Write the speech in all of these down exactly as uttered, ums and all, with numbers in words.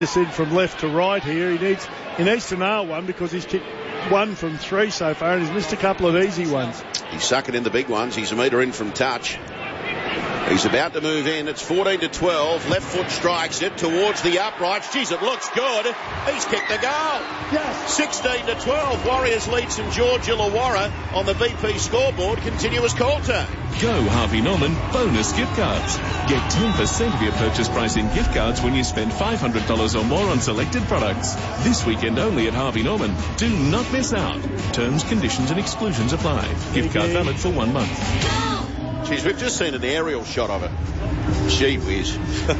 this in from left to right here. He needs he needs to nail one because he's kicked one from three so far and he's missed a couple of easy ones. He's sucking in the big ones. He's a metre in from touch. He's about to move in. It's fourteen to twelve. Left foot strikes it towards the uprights. Jeez, it looks good. He's kicked the goal. Yes. sixteen to twelve. Warriors lead St George Illawarra on the B P scoreboard. Continuous call turn. Go Harvey Norman bonus gift cards. Get ten percent of your purchase price in gift cards when you spend five hundred dollars or more on selected products. This weekend only at Harvey Norman. Do not miss out. Terms, conditions and exclusions apply. Gift card valid for one month. Jeez, we've just seen an aerial shot of it. Gee whiz.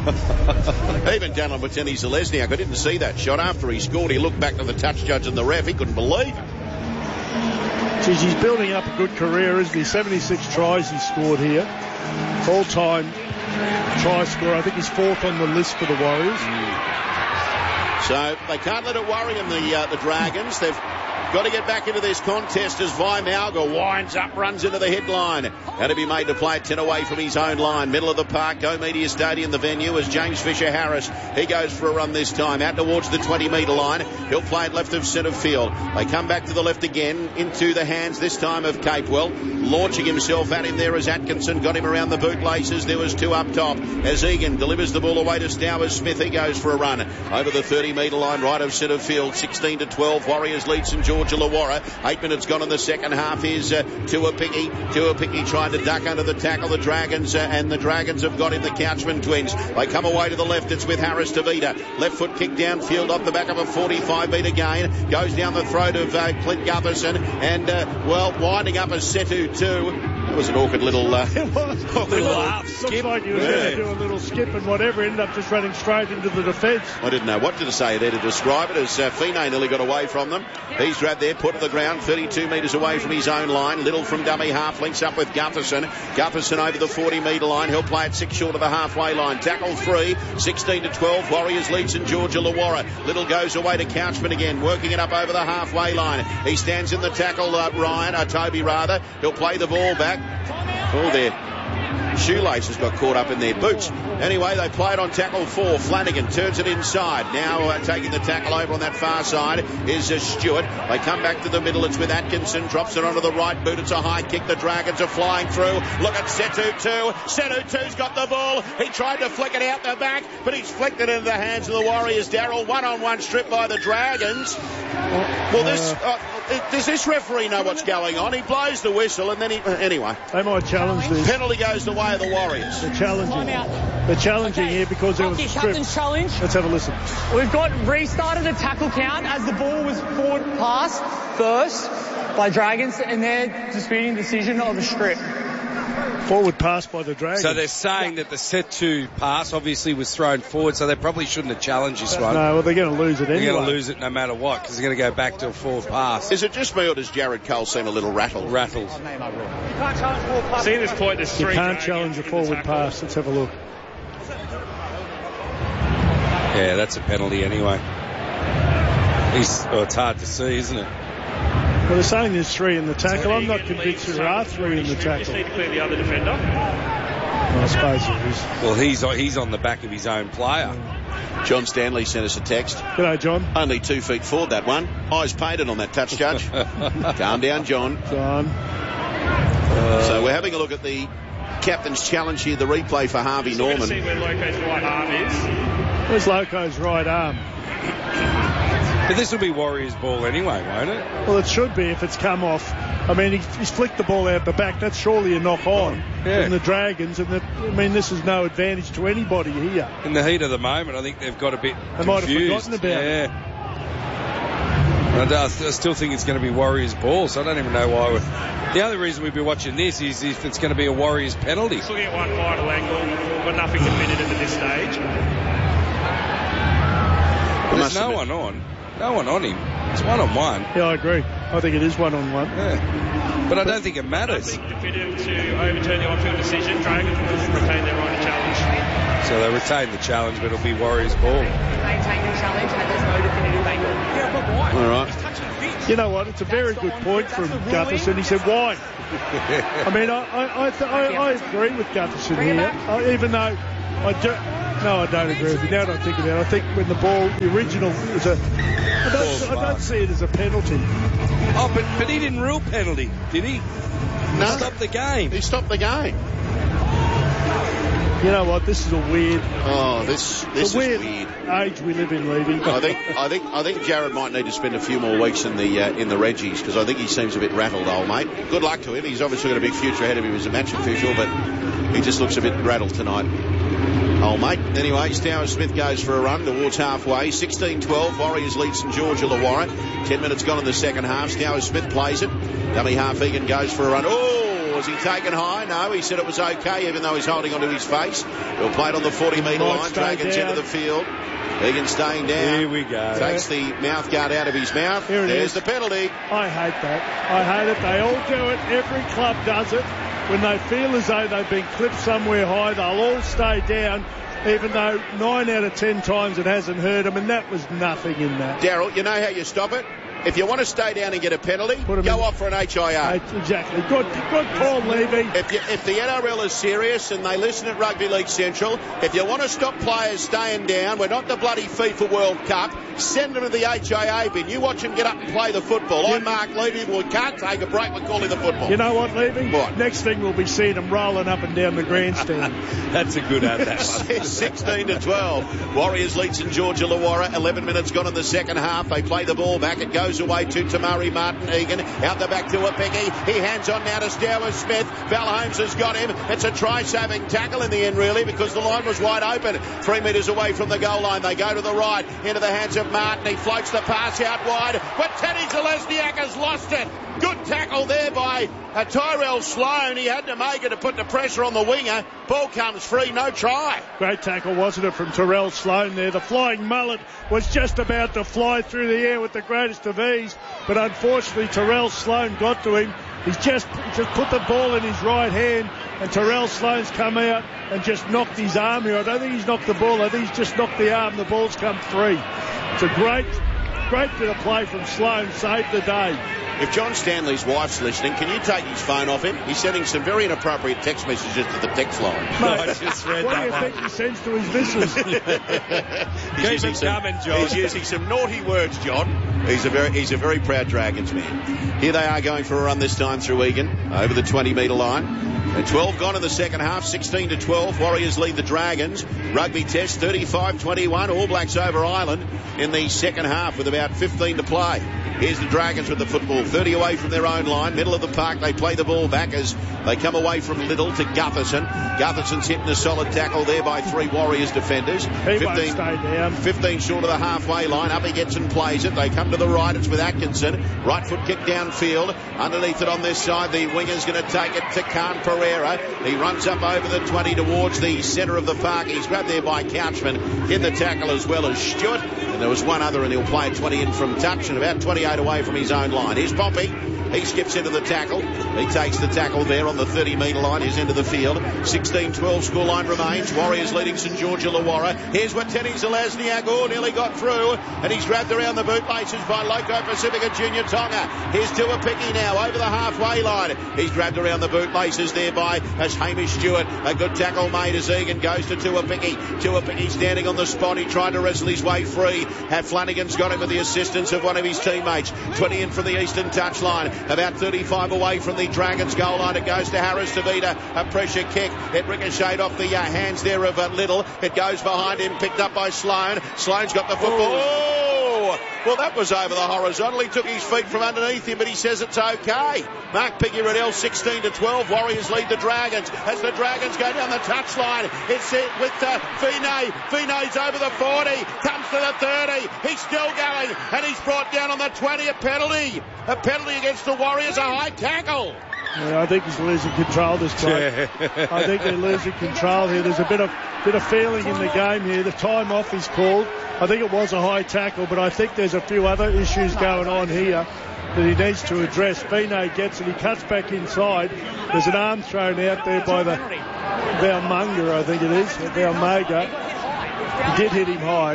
Even down on Martini Zalesniak, I didn't see that shot. After he scored, he looked back to the touch judge and the ref. He couldn't believe it. Jeez, he's building up a good career, isn't he? seventy-six tries he scored here. All-time try scorer. I think he's fourth on the list for the Warriors. Mm. So they can't let it worry him, the, uh, the Dragons. They've got to get back into this contest as Vi Malga winds up, runs into the headline. Had to be made to play it ten away from his own line. Middle of the park, Go Media Stadium, the venue, as James Fisher-Harris. He goes for a run this time, out towards the twenty metre line. He'll play it left of centre field. They come back to the left again, into the hands this time of Capewell. Launching himself at him there as Atkinson got him around the bootlaces. There was two up top as Egan delivers the ball away to Stowers Smith. He goes for a run over the thirty metre line, right of centre field. sixteen to twelve. Warriors lead St George Illawarra. Eight minutes gone in the second half. Here's uh, Tuapiki. Tuapiki trying to duck under the tackle. The Dragons uh, and the Dragons have got him, the Couchman twins. They come away to the left. It's with Harris Tavita. Left foot kick downfield off the back of a forty-five metre gain. Goes down the throat of uh, Clint Gutherson. And, uh, well, winding up as Setu too. That was an awkward little... Uh, it was. Awkward little laugh. Looks like he was yeah. going to do a little skip and whatever. Ended up just running straight into the defence. I didn't know what to say there to describe it, as uh, Fine nearly got away from them. He's grabbed there, put to the ground, thirty-two metres away from his own line. Little from dummy half, links up with Gutherson. Gutherson over the forty metre line. He'll play it six short of the halfway line. Tackle three, sixteen to twelve. Warriors lead St George Illawarra. Little goes away to Couchman again, working it up over the halfway line. He stands in the tackle, uh, Ryan, or Toby rather. He'll play the ball back. Oh, there. Shoelaces got caught up in their boots. Anyway, they play it on tackle four. Flanagan turns it inside. Now uh, taking the tackle over on that far side is uh, Stewart. They come back to the middle. It's with Atkinson. Drops it onto the right boot. It's a high kick. The Dragons are flying through. Look at Setu two. Setu two's got the ball. He tried to flick it out the back, but he's flicked it into the hands of the Warriors. Darryl, one-on-one strip by the Dragons. Well, this uh, does this referee know what's going on? He blows the whistle and then he... Uh, anyway. They might challenge this. Penalty goes the way of the Warriors. They're challenging. They're challenging okay. here because there was a strip. Challenge. Let's have a listen. We've got restarted a tackle count as the ball was forward passed first by Dragons, and they're disputing the decision of a strip. Forward pass by the Dragons. So they're saying yeah. that the set two pass obviously was thrown forward, so they probably shouldn't have challenged this one. No, well, they're going to lose it anyway. They're going to lose it no matter what, because they're going to go back to a forward pass. Is it just me, or does Jared Cole seem a little rattled? Rattled. See this point, there's three. You can't challenge a forward pass. Let's have a look. Yeah, that's a penalty anyway. He's, well, it's hard to see, isn't it? Well, they're saying there's three in the tackle. I'm not convinced there are three in the tackle. Just need to clear the other defender. Well, I suppose it is. Well, he's he's on the back of his own player. John Stanley sent us a text. G'day, John. Only two feet forward, that one. Eyes painted on that touch, Judge. Calm down, John. John. Uh, so we're having a look at the captain's challenge here, the replay for Harvey so Norman. See where Loco's right arm is. Where's Loco's right arm? But this will be Warriors' ball anyway, won't it? Well, it should be if it's come off. I mean, he, he's flicked the ball out the back. That's surely a knock on yeah. from the Dragons. And the, I mean, this is no advantage to anybody here. In the heat of the moment, I think they've got a bit They confused. might have forgotten about yeah. it. And I, th- I still think it's going to be Warriors' ball, so I don't even know why. We're... The only reason we'd be watching this is if it's going to be a Warriors penalty. Just looking at one vital angle, we've got nothing definitive at this stage. Well, there's no one on. No one on him. It's one on one. Yeah, I agree. I think it is one on one. Yeah. But I don't think it matters. I think definitive to overturn the on-field decision. Dragons will retain their right to challenge. So they retain the challenge, but it'll be Warriors' ball. Maintain the challenge and there's no definitive angle. Yeah, but why? All right. You know what? It's a very good point from Gutherson. He said, why? I mean, I I, I, th- I, I agree with Gutherson here, I, even though I do, No, I don't agree with you. Now that I think about it, I think when the ball, the original was a... I don't, I don't see it as a penalty. Oh, but, but he didn't rule penalty, did he? No. He stopped the game. He stopped the game. You know what? This is a weird... Oh, this this a weird is weird. age we live in, Levy. I think I think I think Jared might need to spend a few more weeks in the uh, in the Reggies, because I think he seems a bit rattled, old mate. Good luck to him. He's obviously got a big future ahead of him as a match official, but he just looks a bit rattled tonight, old mate. Anyway, Stowers Smith goes for a run towards halfway. sixteen twelve, Warriors lead St George Illawarra. Ten minutes gone in the second half. Stowers Smith plays it. Dummy half Egan goes for a run. Oh! Was he taken high? No, he said it was okay, even though he's holding onto his face. He'll play it on the forty metre line. Dragons into the field. Egan staying down. Here we go. Takes the mouth guard out of his mouth. Here it There's is. the penalty. I hate that. I hate it. They all do it. Every club does it. When they feel as though they've been clipped somewhere high, they'll all stay down, even though nine out of ten times it hasn't hurt them, and that was nothing in that. Daryl, you know how you stop it? If you want to stay down and get a penalty, Put 'em go in. off for an H I R. Exactly. Good, good call, Levy. If, you, if the N R L is serious and they listen at Rugby League Central, if you want to stop players staying down, we're not the bloody FIFA World Cup, send them to the H I A bin. You watch them get up and play the football. I'm Mark Levy, but we can't take a break, we're calling the football. You know what, Levy? What? Next thing we'll be seeing them rolling up and down the grandstand. That's a good ad, that one. sixteen to twelve. Warriors lead St George Illawarra. eleven minutes gone in the second half. They play the ball back. It goes away to Tamari Martin Egan. Out the back to Apeki. He hands on now to Stowers Smith. Val Holmes has got him. It's a try-saving tackle in the end, really, because the line was wide open. Three metres away from the goal line. They go to the right into the hands of Martin. He floats the pass out wide, but Teddy Zalesniak has lost it. Good tackle there by uh, Tyrell Sloan. He had to make it to put the pressure on the winger. Ball comes free, no try. Great tackle, wasn't it, from Terrell Sloan there. The flying mullet was just about to fly through the air with the greatest of ease, but unfortunately Terrell Sloan got to him. He's just, just put the ball in his right hand, and Terrell Sloan's come out and just knocked his arm here. I don't think he's knocked the ball. I think he's just knocked the arm. The ball's come free. It's a great, great bit of play from Sloan. Saved the day. If John Stanley's wife's listening, can you take his phone off him? He's sending some very inappropriate text messages to the text line. Mate, I just read what that do you one. think he sends to his missus? He's Keep using it some- coming, John. He's using some naughty words, John. He's a very he's a very proud Dragons man. Here they are going for a run this time through Egan over the twenty metre line. And twelve gone in the second half, sixteen to twelve. Warriors lead the Dragons. Rugby test thirty-five twenty-one. All Blacks over Ireland in the second half with about fifteen to play. Here's the Dragons with the football, thirty away from their own line, middle of the park. They play the ball back as they come away from Little to Gutherson. Gutherson's hitting a solid tackle there by three Warriors defenders. He won't stay down. fifteen short of the halfway line. Up he gets and plays it. They come to the right. It's with Atkinson. Right foot kick downfield. Underneath it on this side, the winger's going to take it to Khan Pereira. He runs up over the twenty towards the centre of the park. He's grabbed there by Couchman in the tackle as well as Stewart. And there was one other, and he'll play a twenty in from touch and about twenty-eight away from his own line. Here's Pompey. He skips into the tackle. He takes the tackle there on the thirty metre line. He's into the field. sixteen twelve scoreline remains. Warriors leading St George Illawarra. Here's what Teddy Zalesniak, oh, nearly got through. And he's grabbed around the bootlaces by Loco Pacifica Junior Tonga. Here's Tuapiki now over the halfway line. He's grabbed around the bootlaces there by as Hamish Stewart. A good tackle made as Egan goes to Tuapiki. Tuapiki standing on the spot. He tried to wrestle his way free. Have Flanagan's got him with the assistance of one of his teammates. twenty in from the eastern touchline. About thirty-five away from the Dragons goal line. It goes to Harris Tavita. A pressure kick. It ricocheted off the uh, hands there of uh, Little. It goes behind him. Picked up by Sloan. Sloan's got the football. Oh! Well, that was over the horizontal. He took his feet from underneath him, but he says it's okay. Mark Piggy-Riddell, sixteen to twelve. Warriors lead the Dragons. As the Dragons go down the touchline, it's it with uh, Vinay. Vinay's over the forty. Comes to the thirty. He's still going, and he's brought down on the twenty. A penalty. A penalty against the Warriors. A high tackle. Yeah, I think he's losing control this time. I think they're losing control here. There's a bit of bit of feeling in the game here. The time off is called. I think it was a high tackle, but I think there's a few other issues going on here that he needs to address. Bino gets it. He cuts back inside. There's an arm thrown out there by the Valmunga, I think it is. Valmaga. He did hit him high.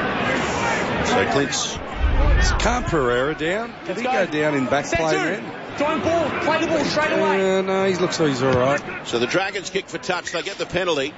So Clint's Is Khan Pereira down? Did he go down in back play then? Joint ball. Play the ball straight away. Uh, no, he looks like he's all right. So the Dragons kick for touch. They get the penalty.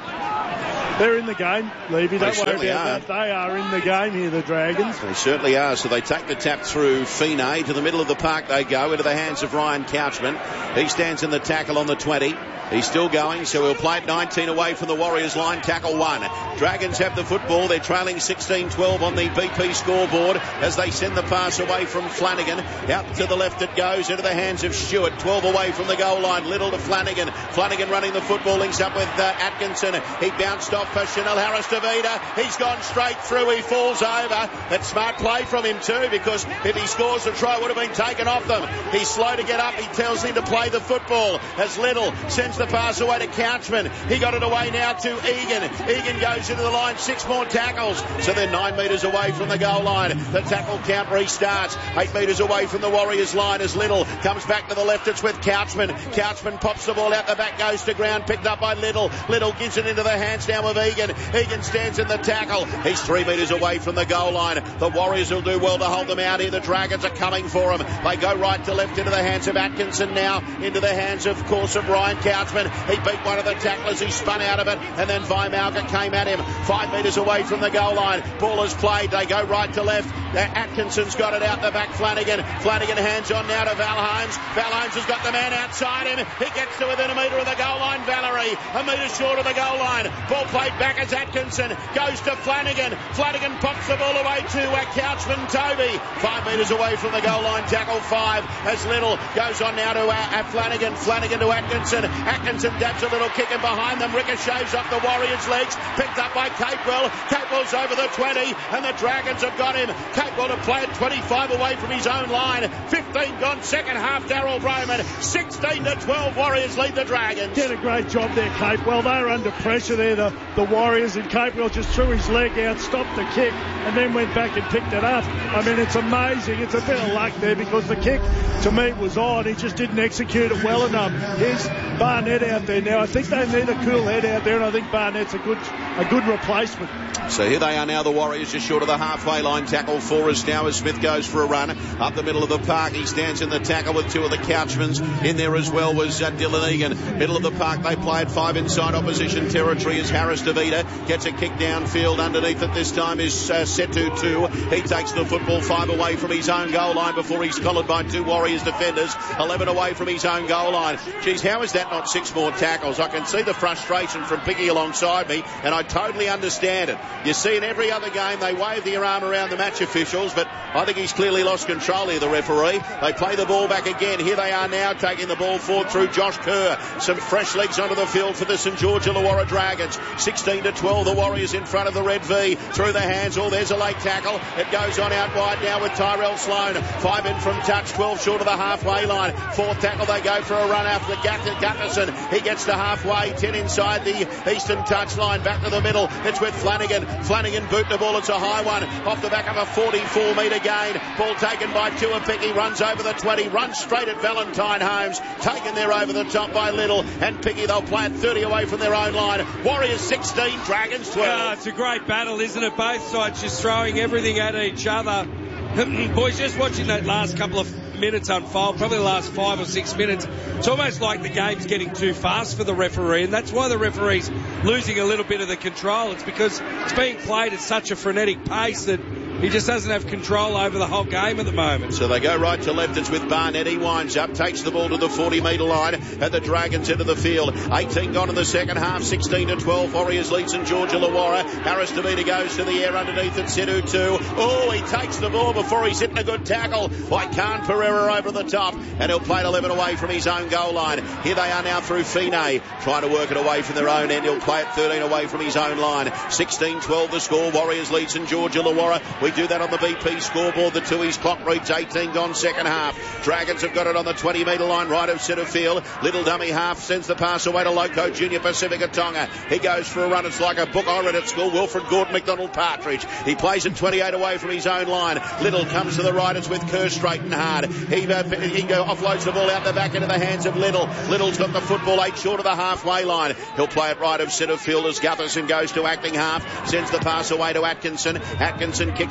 They're in the game, Levy. Don't They worry about are. that. They are in the game here, the Dragons. They certainly are. So they take the tap through Fine. To the middle of the park they go, into the hands of Ryan Couchman. He stands in the tackle on the twenty. He's still going, so he'll play it nineteen away from the Warriors line. Tackle one. Dragons have the football. They're trailing sixteen twelve on the B P scoreboard as they send the pass away from Flanagan. Out to the left it goes, into the hands of Stewart. twelve away from the goal line. Little to Flanagan. Flanagan running the football, links up with uh, Atkinson. He bounced off for Chanel Harris-Davida. He's gone straight through. He falls over. That's smart play from him too, because if he scores, the try would have been taken off them. He's slow to get up. He tells him to play the football as Little sends the pass away to Couchman. He got it away now to Egan. Egan goes into the line. Six more tackles. So they're nine metres away from the goal line. The tackle count restarts. Eight metres away from the Warriors line as Little comes back to the left. It's with Couchman. Couchman pops the ball out the back, goes to ground, picked up by Little. Little gives it into the hands now of Egan. Egan stands in the tackle. He's three metres away from the goal line. The Warriors will do well to hold them out here. The Dragons are coming for them. They go right to left into the hands of Atkinson now. Into the hands, of course, of Ryan Couchman. He beat one of the tacklers. He spun out of it, and then Vaimalga came at him. Five metres away from the goal line. Ball is played. They go right to left. Atkinson's got it out the back. Flanagan. Flanagan hands on now to Val Holmes. Val Holmes has got the man outside him. He gets to within a metre of the goal line. Valerie, a metre short of the goal line. Ball played back as Atkinson goes to Flanagan. Flanagan pops the ball away to uh, Couchman Toby. Five metres away from the goal line. Tackle five as Little goes on now to uh, Flanagan. Flanagan to Atkinson. Atkinson dabs a little kick in behind them. Ricochets off the Warriors' legs. Picked up by Capewell. Capewell's over the twenty, and the Dragons have got him. Capewell to play at twenty-five away from his own line. fifteen gone, second half. Darryl Broman. sixteen to twelve. Warriors lead the Dragons. Did a great job there, Capewell. They were under pressure there, the, the Warriors, and Capewell just threw his leg out, stopped the kick, and then went back and picked it up. I mean, it's amazing. It's a bit of luck there, because the kick, to me, was on. He just didn't execute it well enough. Here's Barnett out there now. I think they need a cool head out there, and I think Barnett's a good a good replacement. So here they are now, the Warriors, just short of the halfway line. Tackle for us now as Smith goes for a run up the middle of the park. He stands in the tackle with two of the Couchmans. In there as well was uh, Dylan Egan. Middle of the park, they play at five inside opposition territory as Harris-Davida gets a kick downfield. Underneath it this time is uh, Setu two. He takes the football five away from his own goal line before he's collared by two Warriors defenders. eleven away from his own goal line. Geez, how is that not six more tackles? I can see the frustration from Piggy alongside me, and I totally understand it. You see in every other game they wave their arm around the match officials, but I think he's clearly lost control here, the referee. They play the ball back again. Here they are now, taking the ball forward through Josh Kerr. Some fresh legs onto the field for the St George Illawarra Dragons. sixteen to twelve, the Warriors in front of the Red V. Through the hands, oh, there's a late tackle. It goes on out wide now with Tyrell Sloan. Five in from touch, twelve short of the halfway line. Fourth tackle, they go for a run after Gutterson. He gets to halfway, ten inside the eastern touch line. Back to the middle, it's with Flanagan. Flanagan boot the ball, it's a high one. Off the back of a forty-four metre gain. Ball taken by Tuapiki, runs over the twenty, runs straight at Valentine Holmes. Taken there over the top by Little and Picky. They'll play it thirty away from their own line. Warriors sixteen, Dragons twelve. Yeah, it's a great battle, isn't it? Both sides just throwing everything at each other. Boys, just watching that last couple of minutes unfold, probably the last five or six minutes, it's almost like the game's getting too fast for the referee, and that's why the referee's losing a little bit of the control. It's because it's being played at such a frenetic pace that he just doesn't have control over the whole game at the moment. So they go right to left. It's with Barnett. He winds up, takes the ball to the forty metre line, and the Dragons into the field. eighteen gone in the second half, sixteen to twelve. Warriors lead St George Illawarra. Harris-Davida goes to the air underneath it. Sedu two. Oh, he takes the ball before he's hitting a good tackle by Khan Pereira over the top, and he'll play it eleven away from his own goal line. Here they are now through Fine, trying to work it away from their own end. He'll play it thirteen away from his own line. sixteen twelve the score. Warriors lead St George Illawarra. We do that on the B P scoreboard. The Tui's clock reads eighteen gone second half. Dragons have got it on the twenty metre line, right of centre field. Little dummy half sends the pass away to Loco Junior Pacifica Tonga. He goes for a run. It's like a book I read at school. Wilfred Gordon McDonald Partridge. He plays it twenty-eight away from his own line. Little comes to the right. It's with Kerr straight and hard. He, uh, he go, offloads the ball out the back into the hands of Little. Little's got the football eight short of the halfway line. He'll play it right of centre field as Gutherson goes to acting half. Sends the pass away to Atkinson. Atkinson kicks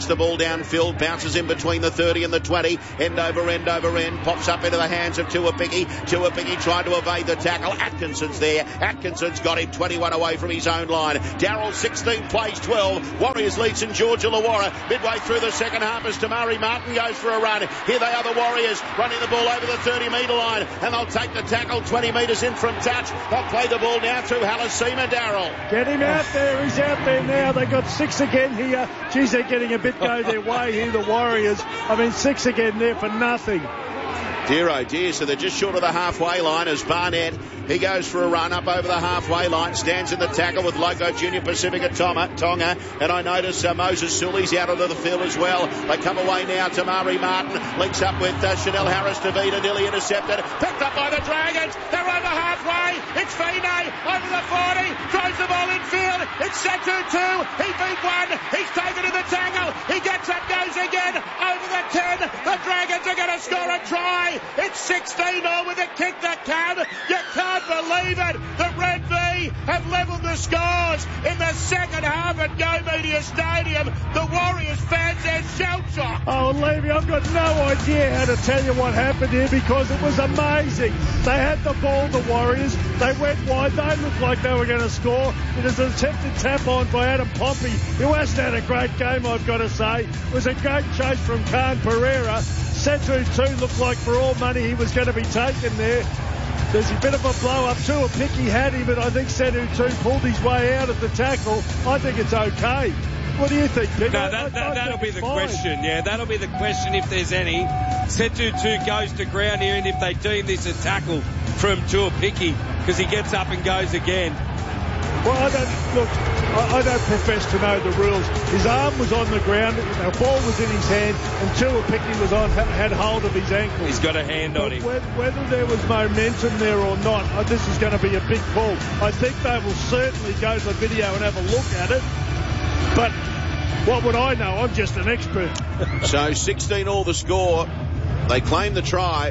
Gets the ball downfield, bounces in between the thirty and the twenty. End over end over end. Pops up into the hands of Tuapiki. Tuapiki trying to evade the tackle. Atkinson's there. Atkinson's got him twenty-one away from his own line. Darrell sixteen plays twelve. Warriors lead St George Illawarra. Midway through the second half as Tamari Martin goes for a run. Here they are, the Warriors, running the ball over the thirty metre line, and they'll take the tackle twenty metres in from touch. They'll play the ball now through Halasima Darrell. Get him out there. He's out there now. They got six again here. Geez, they're getting a bit go their way here, the Warriors. I mean, six again there for nothing. Dear oh dear, so they're just short of the halfway line as Barnett, he goes for a run up over the halfway line, stands in the tackle with Loco Junior Pacifica Tonga, and I notice uh, Moses Sully's out onto the field as well. They come away now to Mari Martin, links up with uh, Chanel Harris Davida, nearly intercepted, picked up by the Dragons, they're over halfway, it's Fine over the forty, throws the ball in field, it's Setu two, he beat one, he's taken to the tackle, he gets up, goes again, over the ten, the Dragons are going to score a try. It's sixteen all with a kick that can. You can't believe it. The Red V have levelled the scores in the second half at Go Media Stadium. The Warriors fans are shell-shocked. Oh, Levy, I've got no idea how to tell you what happened here because it was amazing. They had the ball, the Warriors. They went wide. They looked like they were going to score. It was an attempted tap on by Adam Pompey, who hasn't had a great game, I've got to say. It was a great chase from Khan Pereira. Setu two looked like for all money he was going to be taken there. There's a bit of a blow up too. A picky had him, but I think Setu two pulled his way out of the tackle. I think it's okay. What do you think, Pick? No, that, that, that'll be the fine. question. Yeah, that'll be the question if there's any. Setu two goes to ground here, and if they deem this a tackle from Tuapiki, because he gets up and goes again. Well, I don't, look, I, I don't profess to know the rules. His arm was on the ground, the ball was in his hand, and Tuapiki was on, had hold of his ankle. He's got a hand on him. Whether there was momentum there or not, uh, this is going to be a big call. I think they will certainly go to the video and have a look at it. But what would I know? I'm just an expert. So sixteen all the score. They claim the try.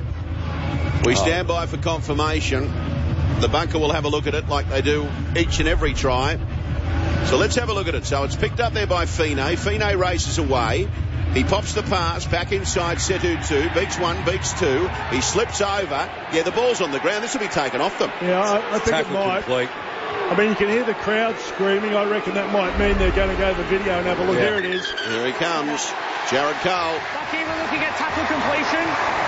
We stand by for confirmation. The bunker will have a look at it like they do each and every try. So let's have a look at it. So it's picked up there by Fine. Fine races away. He pops the pass back inside Setu two. Beaks one, beaks two. He slips over. Yeah, the ball's on the ground. This will be taken off them. Yeah, I, I think Tackle it might. Complete. I mean, you can hear the crowd screaming. I reckon that might mean they're going to go to the video and have a look. Yeah. Here it is. Here he comes. Jared Cole. Bucky, we're looking at tackle completion.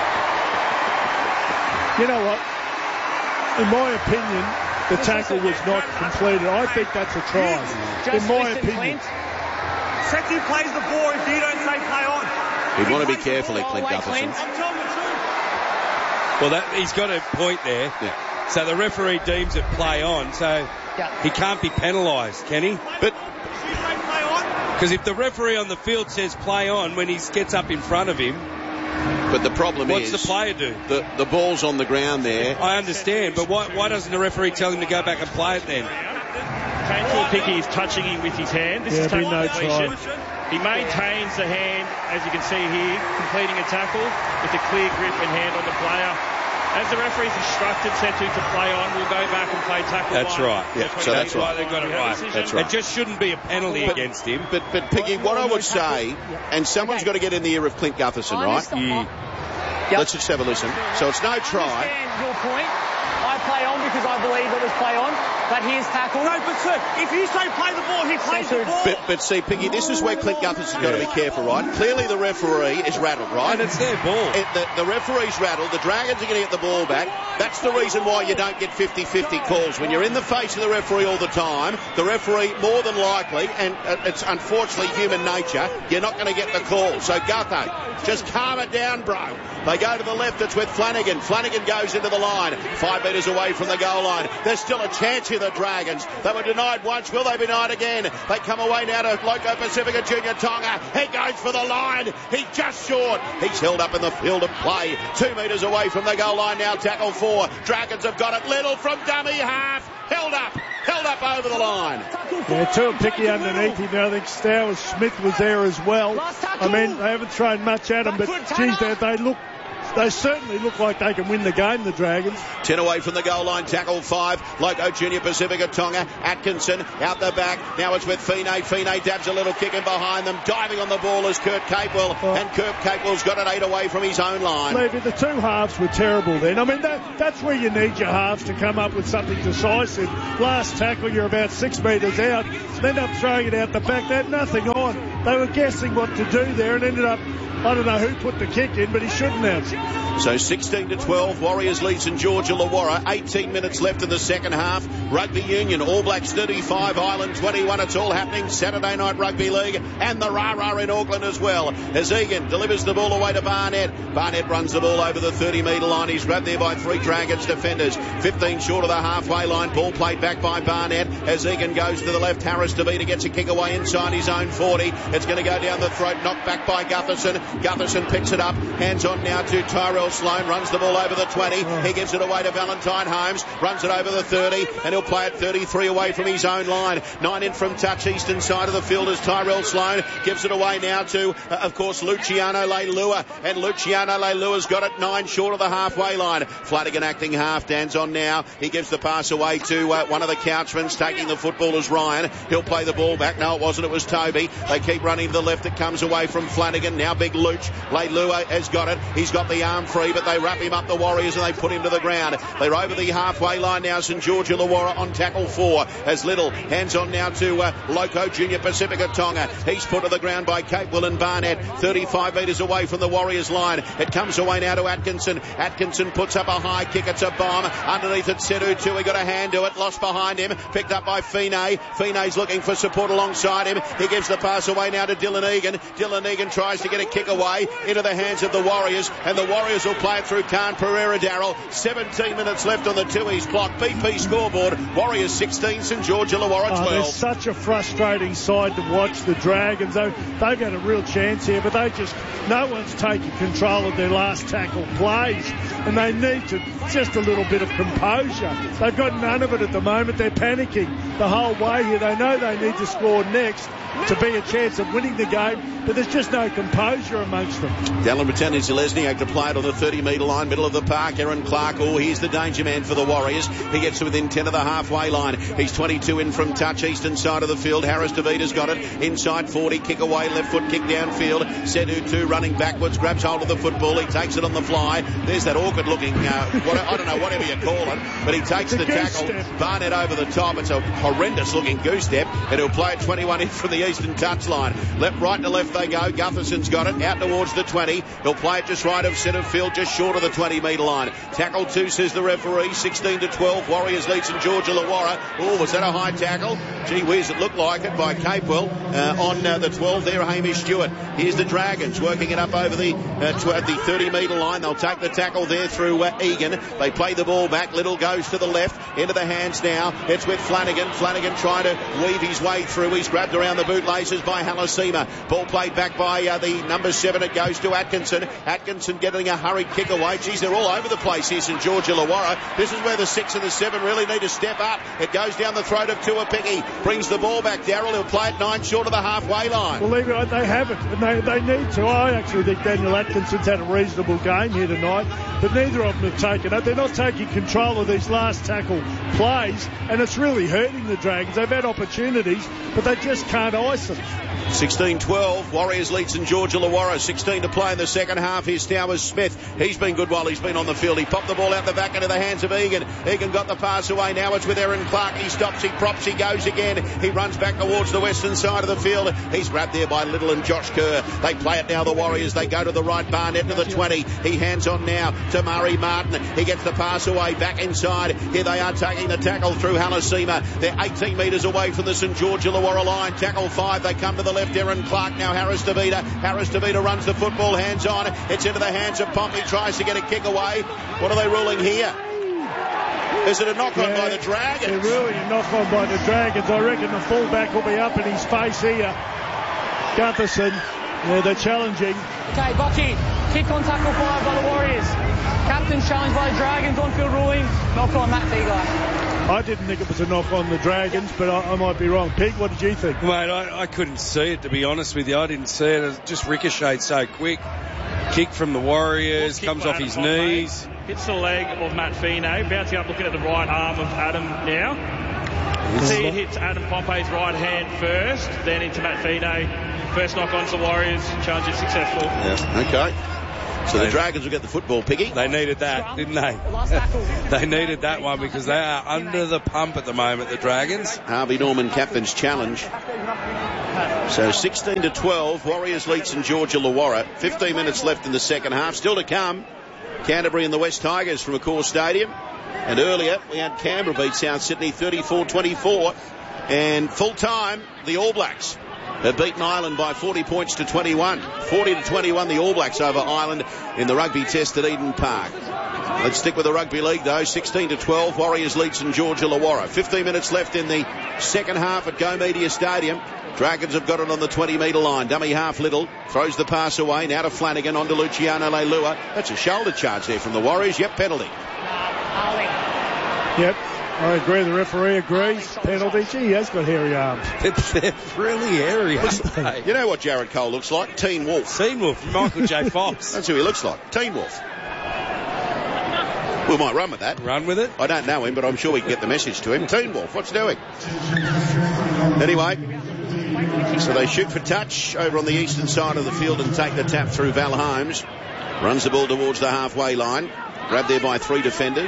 You know what? In my opinion, the tackle was not completed. I think that's a try. Just In my listen, opinion. Clint. Setu plays the ball if you don't say play on. You'd want to be careful, Clint Gutherson. I'm telling the truth. Well, that, he's got a point there. Yeah. So the referee deems it play on, so Yeah. he can't be penalised, can he? But Because if the referee on the field says play on when he gets up in front of him, but the problem what's is the player do? the the ball's on the ground there. I understand, but why, why doesn't the referee tell him to go back and play it then? Kane Tuapiki is touching him with his hand. This Yeah, is tackle no completion. try. He maintains the hand, as you can see here, completing a tackle with a clear grip and hand on the player. As the referee's instructed Setu to play on, we'll go back and play tackle. That's one. right. Yeah, That's so what that's they right. do. They got it right. That's right. It just shouldn't be a penalty But- against him. But, but Piggy, what I would say, and someone's got to get in the ear of Clint Gutherson, I right? understand- Yep. Let's just have a listen. So it's no I try. understand your point. I play on because I believe it was play on, but here's tackle. No, but sir, if you say play the ball, he plays the ball. But, but see, Piggy, this is where Clint Gutherson's got to be careful, right? Clearly the referee is rattled, right? And it's their ball. It, the, the referee's rattled. The Dragons are going to get the ball back. That's the reason why you don't get fifty-fifty calls. When you're in the face of the referee all the time, the referee, more than likely, and uh, it's unfortunately human nature, you're not going to get the call. So, Gutho, just calm it down, bro. They go to the left. It's with Flanagan. Flanagan goes into the line. Five metres away from the goal line. There's still a chance here, the Dragons. They were denied once. Will they be denied again? They come away now to Loco Pacifica Junior Tonga. He goes for the line. He's just short. He's held up in the field of play. Two metres away from the goal line now. Tackle four. Dragons have got it. Little from dummy half. Held up. Held up over the line. Yeah, Tuapiki underneath him. I think Stowers Smith was there as well. I mean, they haven't thrown much at him, but geez, they, they look they certainly look like they can win the game, the Dragons. ten away from the goal line, tackle five. Loco Junior Pacifica Tonga. Atkinson out the back. Now it's with Fine. Fine dabs a little kick in behind them. Diving on the ball is Kurt Capewell. Oh. And Kurt Capewell's got it eight away from his own line. Levy, the two halves were terrible then. I mean, that, that's where you need your halves to come up with something decisive. Last tackle, you're about six metres out. End up throwing it out the back. They had nothing on. They were guessing what to do there and ended up, I don't know who put the kick in, but he shouldn't have. So sixteen to twelve, Warriors lead St George Illawarra. eighteen minutes left in the second half. Rugby Union, All Blacks thirty-five, Ireland twenty-one. It's all happening Saturday Night Rugby League and the Rah-Rah in Auckland as well. As Egan delivers the ball away to Barnett. Barnett runs the ball over the thirty metre line. He's grabbed there by three Dragons defenders. fifteen short of the halfway line. Ball played back by Barnett. As Egan goes to the left, Harris DeVita gets a kick away inside his own forty. It's going to go down the throat, knocked back by Gutherson. Gutherson picks it up. Hands on now to Tyrell Sloan. Runs the ball over the twenty. He gives it away to Valentine Holmes. Runs it over the thirty. And he'll play it thirty-three away from his own line. Nine in from touch, eastern side of the field as Tyrell Sloan gives it away now to, uh, of course, Luciano Leilua. And Luciano Leilua's got it nine short of the halfway line. Flanagan acting half. Dan's on now. He gives the pass away to uh, one of the Couchmans. Taking the football is Ryan. He'll play the ball back. No, it wasn't. It was Toby. They keep running to the left. It comes away from Flanagan. Now big Luch. Leilua has got it. He's got the arm free, but they wrap him up, the Warriors, and they put him to the ground. They're over the halfway line now. St George Illawarra on tackle four. As Little hands on now to uh, Loco Junior Pacifica Tonga. He's put to the ground by Capewell and Barnett. thirty-five metres away from the Warriors line. It comes away now to Atkinson. Atkinson puts up a high kick. It's a bomb. Underneath it, Sedu too. He got a hand to it. Lost behind him. Picked up by Fine. Fine's looking for support alongside him. He gives the pass away now to Dylan Egan. Dylan Egan tries to get a kick away into the hands of the Warriors, and the Warriors will play it through Khan Pereira Darrell. seventeen minutes left on the two-east clock. B P scoreboard. Warriors sixteen, St George Illawarra twelve. Oh, they're such a frustrating side to watch, the Dragons. They've, they've had a real chance here, but they just, no one's taking control of their last tackle plays, and they need to, just a little bit of composure. They've got none of it at the moment. They're panicking the whole way here. They know they need to score next to be a chance of winning the game, but there's just no composure amongst them. Dallin Britannia-Zelezniak to play it on the thirty metre line, middle of the park. Aaron Clark, oh, here's the danger man for the Warriors. He gets to within ten of the halfway line. He's twenty-two in from touch, eastern side of the field. Harris DeVita's got it. Inside forty, kick away, left foot kick downfield. Sedu two running backwards, grabs hold of the football. He takes it on the fly. There's that awkward looking, uh, what, I don't know, whatever you call it, but he takes the, the tackle. Step. Barnett over the top. It's a horrendous looking goose step, and he'll play it twenty-one in from the eastern touchline. Left, right to left they go. Gutherson's got it out towards the twenty. He'll play it just right of centre field, just short of the twenty metre line. Tackle two, says the referee. sixteen to twelve. Warriors lead St George Illawarra. Oh, was that a high tackle? Gee whiz, it looked like it by Capewell uh, on uh, the twelve there, Hamish Stewart. Here's the Dragons working it up over the uh, tw- the thirty metre line. They'll take the tackle there through uh, Egan. They play the ball back. Little goes to the left, into the hands now. It's with Flanagan. Flanagan trying to weave his way through. He's grabbed around the bootlaces by Halasima. Ball played back by uh, the number seven. It goes to Atkinson. Atkinson getting a hurried kick away. Geez, they're all over the place here, St George Illawarra. This is where the six and the seven really need to step up. It goes down the throat of Tuapiki. Brings the ball back. Darrell, he'll play it nine short of the halfway line. Well, they, they haven't, and they, they need to. I actually think Daniel Atkinson's had a reasonable game here tonight, but neither of them have taken it. They're not taking control of these last tackle plays, and it's really hurting the Dragons. They've had opportunities, but they just can't ice them. sixteen twelve, Warriors lead St George Illawarra. sixteen to play in the second half. Here's Towers Smith. He's been good while he's been on the field. He popped the ball out the back into the hands of Egan. Egan got the pass away. Now it's with Aaron Clark. He stops, he props, he goes again. He runs back towards the western side of the field. He's grabbed there by Little and Josh Kerr. They play it now, the Warriors. They go to the right, Barnett to the twenty. He hands on now to Murray Martin. He gets the pass away back inside. Here they are taking the tackle through Halasima. They're eighteen metres away from the St George Illawarra line. Tackle five. They come to the left. Aaron Clark now. Harris DeVita. Harris DeVita runs the football, hands on. It's into the hands of Pompey. Tries to get a kick away. What are they ruling here? Is it a knock-on yeah, by the Dragons? They're really a knock-on by the Dragons. I reckon the fullback will be up in his face here. Gutherson. Yeah, they're challenging. Okay, Bucky. Kick on tackle five by the Warriors. Captain's challenged by the Dragons. On-field ruling. Knock-on Matt Fegar. I didn't think it was a knock on the Dragons, but I, I might be wrong. Pig, what did you think? Mate, I, I couldn't see it, to be honest with you. I didn't see it. It just ricocheted so quick. Kick from the Warriors, comes off his knees. Hits the leg of Matt Fino, bouncing up, looking at the right arm of Adam now. See, it hits Adam Pompey's right hand first, then into Matt Fino. First knock on to the Warriors, challenge is successful. Yeah, okay. So the Dragons will get the football, Piggy. They needed that, didn't they? They needed that one because they are under the pump at the moment, the Dragons. Harvey Norman, captain's challenge. So sixteen to twelve, Warriors lead St George Illawarra. fifteen minutes left in the second half. Still to come, Canterbury and the West Tigers from Accor Stadium. And earlier, we had Canberra beat South Sydney thirty-four twenty-four. And full time, the All Blacks have beaten Ireland by forty points to twenty-one. forty to twenty-one, the All Blacks over Ireland in the rugby test at Eden Park. Let's stick with the rugby league though. sixteen to twelve, Warriors lead St George Illawarra. fifteen minutes left in the second half at Go Media Stadium. Dragons have got it on the twenty metre line. Dummy half Little throws the pass away. Now to Flanagan, on to Luciano Leilua. That's a shoulder charge there from the Warriors. Yep, penalty. Yep, I agree. The referee agrees. Penalty. Gee, he has got hairy arms. They're really hairy, aren't they? You know what Jared Cole looks like? Teen Wolf. Teen Wolf, Michael J. Fox. That's who he looks like. Teen Wolf. We might run with that. Run with it? I don't know him, but I'm sure we can get the message to him. Teen Wolf, what's doing? Anyway, so they shoot for touch over on the eastern side of the field and take the tap through Val Holmes. Runs the ball towards the halfway line. Grabbed there by three defenders.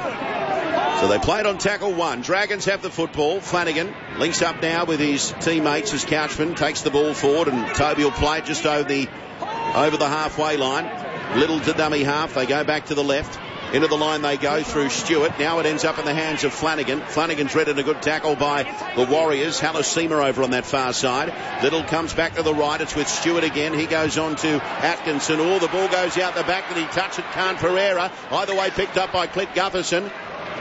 So they play it on tackle one. Dragons have the football. Flanagan links up now with his teammates as Couchman takes the ball forward, and Toby will play it just over the, over the halfway line. Little to dummy half. They go back to the left. Into the line they go through Stewart. Now it ends up in the hands of Flanagan. Flanagan's read in a good tackle by the Warriors. Hallisema over on that far side. Little comes back to the right. It's with Stewart again. He goes on to Atkinson. Oh, the ball goes out the back. Did he touch it? Khan Pereira. Either way picked up by Clint Gutherson.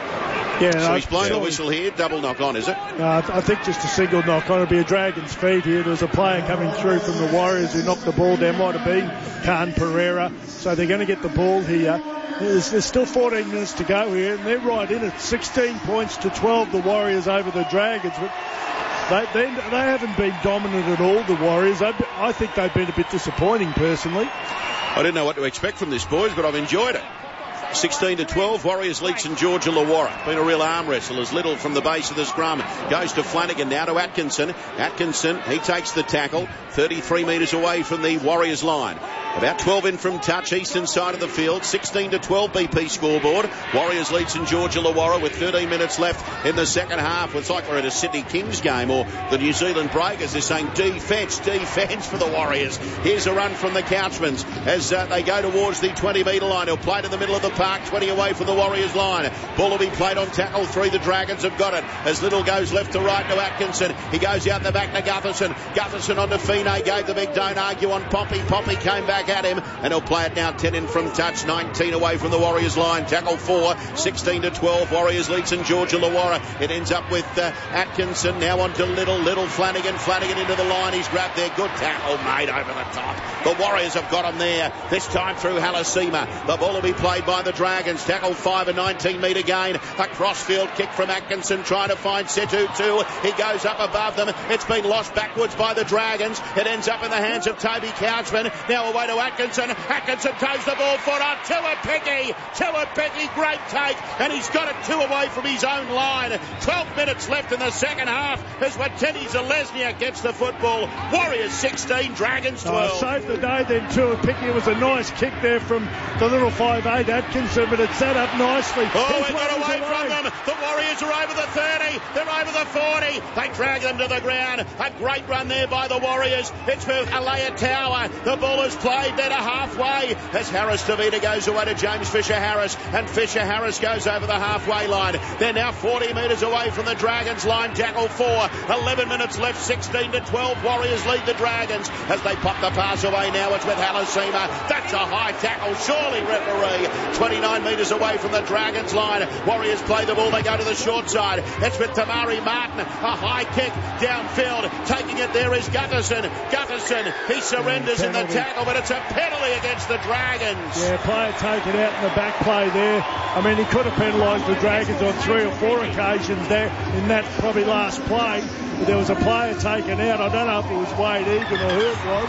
Yeah, so no, he's blown the whistle here. Double knock on, is it? Uh, I think just a single knock on. It'll be a Dragons feed here. There was a player coming through from the Warriors who knocked the ball down. Might have been Khan Pereira. So they're going to get the ball here. There's, there's still fourteen minutes to go here, and they're right in it. sixteen points to twelve, the Warriors over the Dragons. But they, they, they haven't been dominant at all, the Warriors. I, I think they've been a bit disappointing, personally. I didn't know what to expect from this, boys, but I've enjoyed it. sixteen to twelve, Warriors lead St George Illawarra. Been a real arm wrestle as Little from the base of the scrum goes to Flanagan, now to Atkinson. Atkinson, he takes the tackle, thirty-three metres away from the Warriors line. About twelve in from touch, eastern side of the field. sixteen to twelve B P scoreboard. Warriors lead St George Illawarra with thirteen minutes left in the second half. It's like we're at a Sydney Kings game or the New Zealand Breakers. They're saying defence, defence for the Warriors. Here's a run from the Couchmans as uh, they go towards the twenty metre line. He'll play it in the middle of the park, twenty away from the Warriors line. Ball will be played on tackle three. The Dragons have got it as Little goes left to right to Atkinson. He goes out the back to Gutherson. Gutherson on to Fine, gave the big don't argue on Poppy. Poppy came back at him, and he'll play it now ten in from touch, nineteen away from the Warriors line. Tackle four, sixteen to twelve. Warriors lead St George Illawarra. It ends up with uh, Atkinson now on to Little. Little Flanagan. Flanagan into the line. He's grabbed there. Good tackle made over the top. The Warriors have got him there. This time through Hallisema. The ball will be played by the Dragons. Tackle five, a nineteen metre gain. A crossfield kick from Atkinson trying to find Setu two. He goes up above them. It's been lost backwards by the Dragons. It ends up in the hands of Toby Couchman. Now away to Atkinson. Atkinson toes the ball for a Tuapiki. Tuapiki, great take. And he's got it two away from his own line. twelve minutes left in the second half as Wateni Zalesniak gets the football. Warriors sixteen, Dragons twelve. Oh, saved the day then, Tuapiki. It was a nice kick there from the little five eight Atkinson, but it set up nicely. Oh, we got away from them. The Warriors are over the thirty. They're over the forty. They drag them to the ground. A great run there by the Warriors. It's for Alea Tower. The ball is played there to halfway as Harris Tavita goes away to James Fisher-Harris, and Fisher-Harris goes over the halfway line. They're now forty metres away from the Dragons line. Tackle four. eleven minutes left. sixteen to twelve. Warriors lead the Dragons as they pop the pass away. Now it's with Hallisema. That's a high tackle. Surely, referee. twenty-nine metres away from the Dragons line. Warriors play the ball. They go to the short side. It's with Tamari Martin. A high kick downfield. Taking it there is Gutherson. Gutherson. He surrenders in the tackle, but it's a penalty against the Dragons. Yeah, player taken out in the back play there. I mean, he could have penalised the Dragons on three or four occasions there in that probably last play. But there was a player taken out. I don't know if it was Wade Egan or who it was.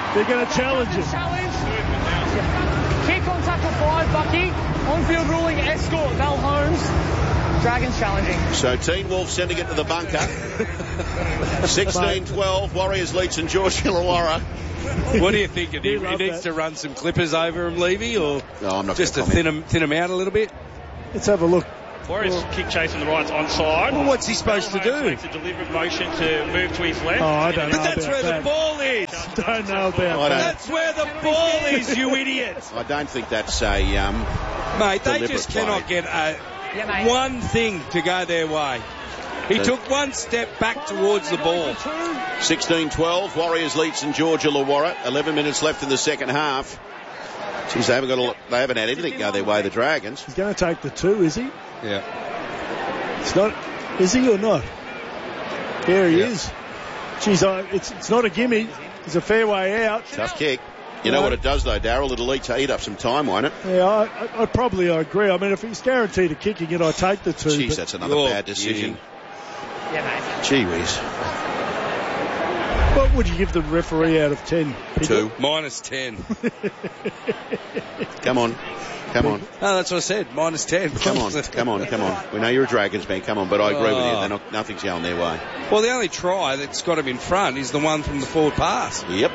They're going to challenge him. Challenge. Kick on tackle five, Bucky. On-field ruling, escort, Val Holmes. Dragons challenging. So Teen Wolf sending it to the bunker. sixteen twelve, Warriors lead St George Illawarra. What do you think of him? He needs that. to run some clippers over him, Levy, or No, I'm not just to gonna thin him, thin him out a little bit? Let's have a look. Warriors Well- kick chase on the right's onside. Well, what's he supposed to Holmes do? makes a deliberate motion to move to his left. Oh, I don't But know that's about where that. the ball is. Don't know about I don't- that. That's where the ball is, you idiot. I don't think that's a... Um, Mate, they Deliberate just play. cannot get a, Yeah, mate. one thing to go their way. He Uh, took one step back towards the ball. sixteen twelve, Warriors lead St George Illawarra. eleven minutes left in the second half. Geez, they haven't got a, they haven't had anything go their way, the Dragons. He's going to take the two, is he? Yeah. It's not. Is he or not? There he Yeah. is. Geez, I, it's it's not a gimme. It's a fair way out. Tough kick. You know Yeah. what it does though, Darryl? It'll eat, eat up some time, won't it? Yeah, I, I, I probably agree. I mean, if he's guaranteed a kicking it, I take the two. Jeez, but that's another Oh, bad decision. Yeah, mate. Gee whiz. what would you give the referee out of ten? Two. Minus ten. Come on. Come on. No, that's what I said. Minus ten. Come on. Come on. Come on. We know you're a Dragons fan. Come on. But I agree with you. They're not, nothing's going their way. Well, the only try that's got him in front is the one from the forward pass. Yep.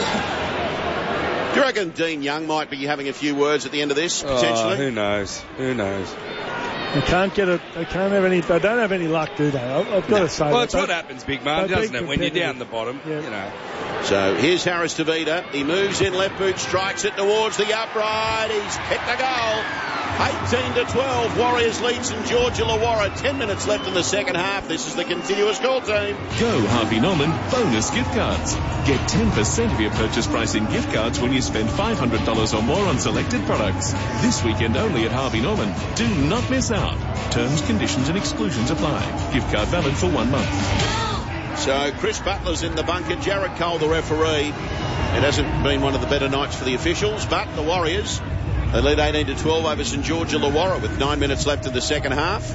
Do you reckon Dean Young might be having a few words at the end of this, Oh, potentially? who knows? Who knows? They can't get it. They can't have any. They don't have any luck, do they? I, I've got No. to say. Well, that. it's what They- happens, big man, they've doesn't been it? When you're competitive. down the bottom, Yeah. you know. So here's Harris Tavita. He moves in, left boot strikes it towards the upright. He's kicked a goal. eighteen to twelve. Warriors lead St George Illawarra. ten minutes left in the second half. This is the continuous call team. Go Harvey Norman bonus gift cards. Get ten percent of your purchase price in gift cards when you spend five hundred dollars or more on selected products. This weekend only at Harvey Norman. Do not miss out. Terms, conditions and exclusions apply. Gift card valid for one month. So Chris Butler's in the bunker. Jared Cole, the referee. It hasn't been one of the better nights for the officials, but the Warriors, they lead eighteen to twelve over St George Illawarra with nine minutes left in the second half.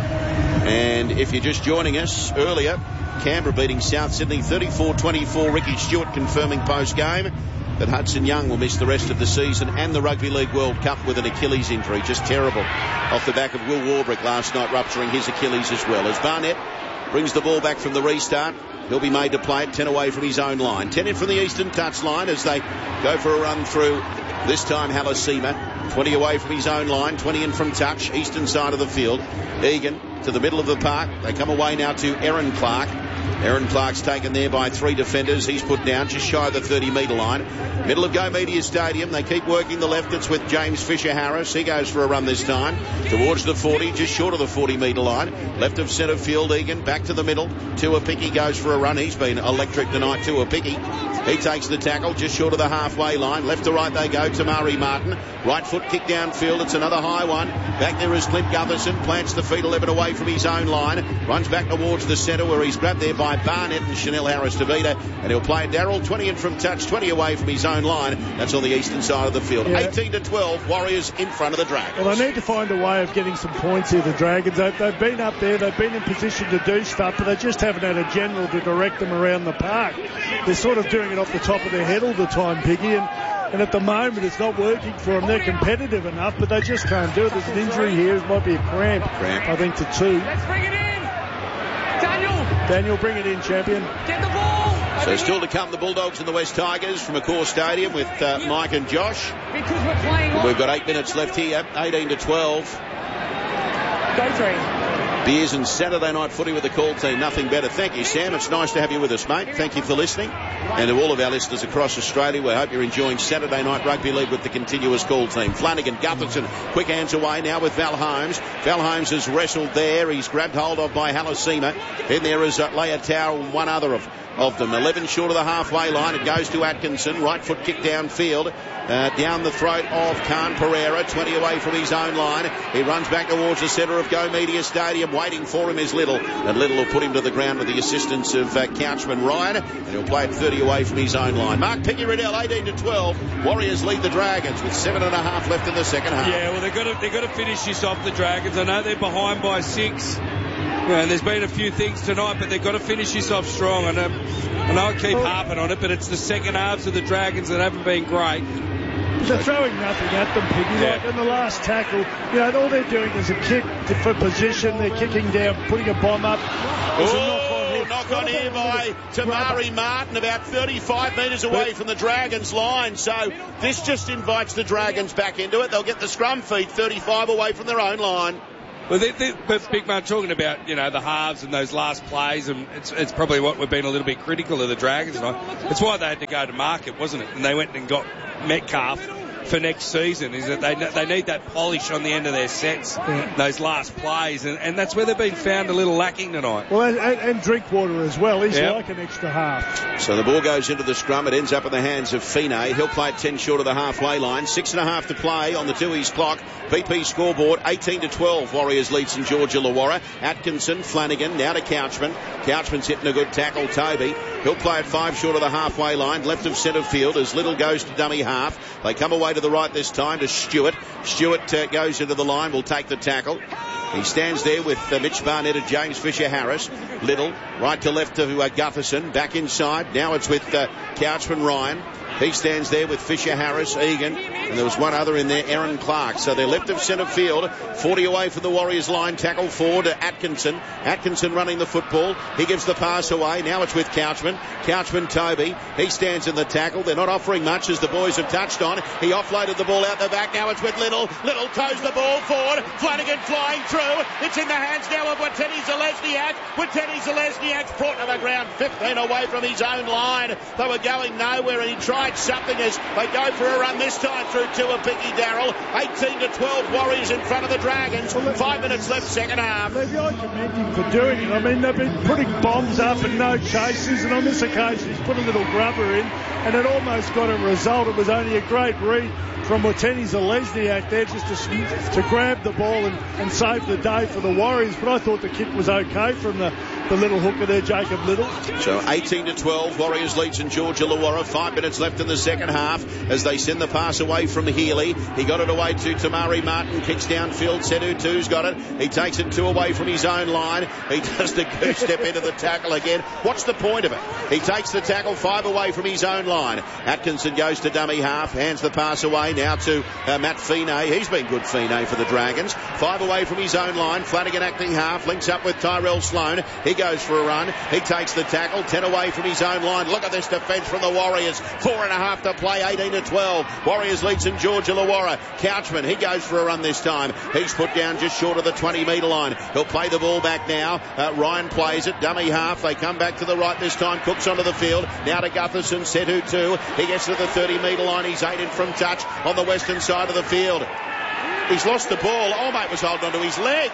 And if you're just joining us earlier, Canberra beating South Sydney thirty-four twenty-four. Ricky Stewart confirming post-game that Hudson Young will miss the rest of the season and the Rugby League World Cup with an Achilles injury. Just terrible. Off the back of Will Warbrick last night rupturing his Achilles as well. As Barnett brings the ball back from the restart, he'll be made to play it ten away from his own line. ten in from the eastern touchline as they go for a run through. This time Halasima, twenty away from his own line, twenty in from touch, eastern side of the field. Egan to the middle of the park. They come away now to Aaron Clark. Aaron Clark's taken there by three defenders. He's put down just shy of the thirty metre line. Middle of Go Media Stadium. They keep working the left. It's with James Fisher-Harris. He goes for a run this time towards the forty, just short of the forty metre line. Left of centre field, Egan back to the middle. Tuapiki goes for a run. He's been electric tonight, Tuapiki. He takes the tackle just short of the halfway line. Left to right they go. Tamari Martin. Right foot kick downfield. It's another high one. Back there is Clint Gutherson. Plants the feet eleven away from his own line. Runs back towards the centre where he's grabbed there by Barnett and Chanel Harris-Tavita. And he'll play Darryl. twenty in from touch, twenty away from his own line. That's on the eastern side of the field. Yeah. eighteen to twelve. Warriors in front of the Dragons. Well, they need to find a way of getting some points here, the Dragons. They, they've been up there, they've been in position to do stuff, but they just haven't had a general to direct them around the park. They're sort of doing it off the top of their head all the time, Piggy, and, and at the moment it's not working for them. They're competitive enough, but they just can't do it. There's an injury here. It might be a cramp, Cramp. I think, to two. Let's bring it in. Daniel, Daniel, bring it in, champion. get the ball. So still to come, the Bulldogs and the West Tigers from Accor Stadium with uh, Mike and Josh. Because we're playing on. We've got eight minutes left here, eighteen to twelve. Go three. Beers and Saturday night footy with the call team. Nothing better. Thank you, Sam. It's nice to have you with us, mate. Thank you for listening. And to all of our listeners across Australia, we hope you're enjoying Saturday night rugby league with the continuous call team. Flanagan, Gutherson, quick hands away now with Val Holmes. Val Holmes has wrestled there. He's grabbed hold of by Halasima. Then there is uh, Leia Tower and one other of of them. eleven short of the halfway line. It goes to Atkinson. Right foot kick downfield. Uh, down the throat of Khan Pereira. twenty away from his own line. He runs back towards the centre of Go Media Stadium. Waiting for him is Little. And Little will put him to the ground with the assistance of uh, Couchman Ryan. And he'll play it thirty away from his own line. Mark Picky-Riddell, eighteen to twelve. Warriors lead the Dragons with seven and a half left in the second half. Yeah, well, they've got to, they've got to finish this off, the Dragons. I know they're behind by six. Yeah, and there's been a few things tonight, but they've got to finish this off strong. And, um, and I keep harping on it, but it's the second halves of the Dragons that haven't been great. They're throwing nothing at them, Piggy. Yeah. Like in the last tackle, you know, all they're doing is a kick for position. They're kicking down, putting a bomb up. There's a knock on here. Knock on here by Tamari Martin, about thirty-five metres away from the Dragons line. So this just invites the Dragons back into it. They'll get the scrum feed thirty-five away from their own line. Well, they, they, but Big Man, talking about, you know, the halves and those last plays, and it's it's probably what we've been a little bit critical of the Dragons tonight. It's why they had to go to market, wasn't it? And they went and got Metcalf for next season, is that they they need that polish on the end of their sets, yeah. those last plays, and, and that's where they've been found a little lacking tonight. Well, and, and Drinkwater as well. He's yep. like an extra half. So the ball goes into the scrum. It ends up in the hands of Fine. He'll play it ten short of the halfway line. Six and a half to play on the Tooheys clock. V P scoreboard, eighteen to twelve. Warriors lead St George Illawarra. Atkinson, Flanagan, now to Couchman. Couchman's hitting a good tackle. Toby. He'll play it five short of the halfway line, left of centre field as Little goes to dummy half. They come away to the right this time to Stewart. Stewart uh, goes into the line, will take the tackle. He stands there with uh, Mitch Barnett and James Fisher-Harris. Little, right to left to uh, Gutherson, back inside. Now it's with uh, Couchman Ryan. He stands there with Fisher-Harris, Egan, and there was one other in there, Aaron Clark. So they're left of centre field, forty away from the Warriors line, tackle forward to Atkinson. Atkinson running the football. He gives the pass away. Now it's with Couchman. Couchman, Toby. He stands in the tackle. They're not offering much, as the boys have touched on. He offloaded the ball out the back. Now it's with Little. Little toes the ball forward. Flanagan flying through. It's in the hands now of Wateni Zalesniak. Wateni Zalesniak's brought to the ground, fifteen away from his own line. They were going nowhere, and he tried something as they go for a run this time through Tuapiki Darrell. eighteen to twelve Warriors in front of the Dragons. Five minutes left, second half. Maybe I commend him for doing it. I mean, they've been putting bombs up and no chases, and on this occasion he's put a little grubber in, and it almost got a result. It was only a great read from Wateni Zalesniak there just to, to grab the ball and, and save the day for the Warriors. But I thought the kick was okay from the, the little hooker there, Jacob Little. So eighteen to twelve, Warriors lead St George Illawarra. Five minutes left in the second half as they send the pass away from Healy. He got it away to Tamari Martin. Kicks downfield. Sedu two's got it. He takes it two away from his own line. He does the goose step into the tackle again. What's the point of it? He takes the tackle five away from his own line. Atkinson goes to dummy half. Hands the pass away now to uh, Matt Fine. He's been good Fine for the Dragons. Five away from his own line. Flanagan acting half. Links up with Tyrell Sloan. He goes for a run. He takes the tackle. Ten away from his own line. Look at this defence from the Warriors. Four and a half to play. eighteen to twelve. Warriors lead St George Illawarra. Couchman, he goes for a run this time. He's put down just short of the twenty metre line. He'll play the ball back now. Uh, Ryan plays it. Dummy half. They come back to the right this time. Cooks onto the field. Now to Gutherson. Setu two. He gets to the thirty metre line. He's eight in from touch on the western side of the field. He's lost the ball. Old mate was holding onto his leg.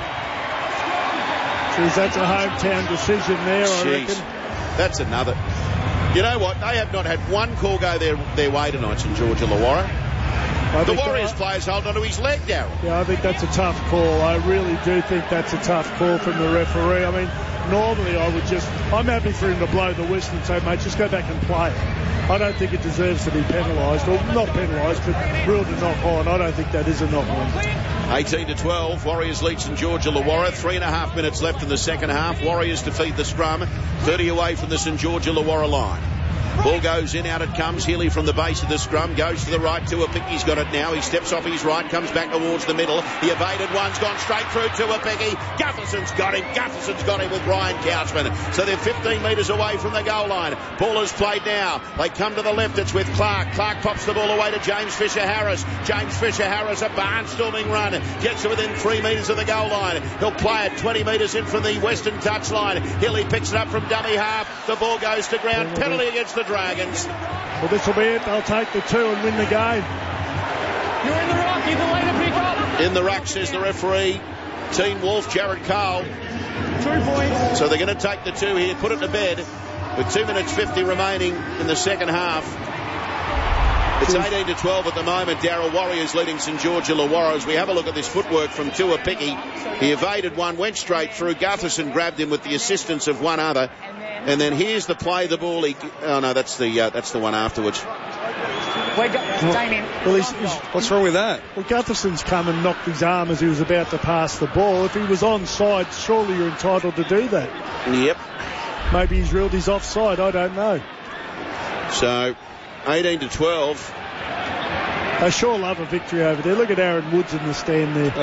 Jeez, that's a hometown decision there, I Jeez. reckon. That's another. You know what? They have not had one call go their, their way tonight, St George Illawarra. I The think Warriors that, players hold onto his leg, Darryl. Yeah, I think that's a tough call. I really do think that's a tough call from the referee. I mean, normally I would just, I'm happy for him to blow the whistle and say, mate, just go back and play it. I don't think it deserves to be penalised, or not penalised, but ruled a knock on. I don't think that is a knock on. eighteen to twelve, Warriors lead St George Illawarra. Three and a half minutes left in the second half. Warriors defeat the scrum, thirty away from the St George Illawarra line. Ball goes in, out it comes. Healy from the base of the scrum, goes to the right. Tuapicki's got it now. He steps off his right, comes back towards the middle. He evaded one's gone straight through Tuapicki. Gutherson's got him. Gutherson's got him with Ryan Couchman. So they're fifteen metres away from the goal line. Ball is played now. They come to the left. It's with Clark. Clark pops the ball away to James Fisher-Harris. James Fisher-Harris, a barnstorming run. Gets to within three metres of the goal line. He'll play it twenty metres in from the western touchline. Healy picks it up from dummy half. The ball goes to ground. Penalty against the Dragons. Well, this will be it. They'll take the two and win the game. You're in the ruck. You can lay the pick up. In the ruck, says the referee. Team Wolf, Jared Cole. Two points. So they're going to take the two here, put it to bed with two minutes fifty remaining in the second half. It's eighteen to twelve at the moment. Darryl, Warriors leading St George Illawarra. As we have a look at this footwork from Tuapicki. He evaded one, went straight through. Gutherson grabbed him with the assistance of one other. And then here's the play, the ball. He, oh no, that's the uh, that's the one afterwards. We're go- Damien. Well, he's, he's, What's wrong with that? well, Gutherson's come and knocked his arm as he was about to pass the ball. If he was onside, surely you're entitled to do that. Yep. Maybe he's ruled he's offside. I don't know. So, eighteen to twelve. They sure love a victory over there. Look at Aaron Woods in the stand there.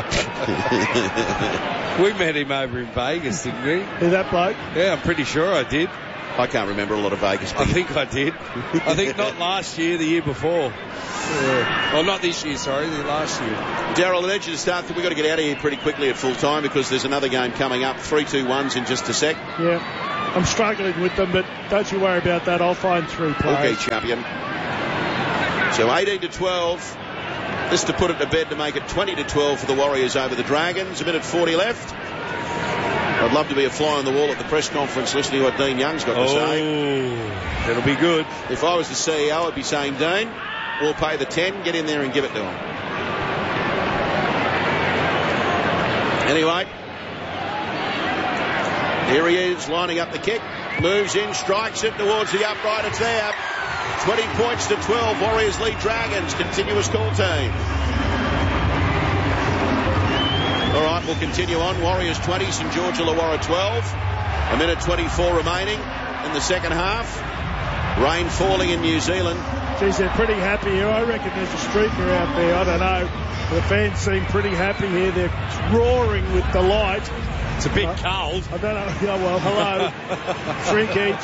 We met him over in Vegas, didn't we? Is that bloke? Yeah, I'm pretty sure I did. I can't remember a lot of Vegas. I think I did. I think not last year, the year before. Yeah. Well, not this year, sorry, the last year. Daryl, I need you to start. We've got to get out of here pretty quickly at full time because there's another game coming up. Three, two, ones in just a sec. Yeah. I'm struggling with them, but don't you worry about that. I'll find three players. Okay, champion. So eighteen to twelve. This to put it to bed to make it twenty to twelve for the Warriors over the Dragons. A minute forty left. I'd love to be a fly on the wall at the press conference listening to what Dean Young's got to oh, say. That'll be good. If I was the C E O, I'd be saying, Dean, we'll pay the ten, get in there and give it to him. Anyway, here he is lining up the kick. Moves in, strikes it towards the upright. It's there. twenty points to twelve. Warriors lead Dragons. Continuous call team. All right, we'll continue on. Warriors twenty, St George Illawarra twelve. A minute twenty-four remaining in the second half. Rain falling in New Zealand. Geez, they're pretty happy here. I reckon there's a streaker out there. I don't know. The fans seem pretty happy here. They're roaring with delight. It's a bit uh, cold. I don't know. Oh, well, hello. Shrinkage.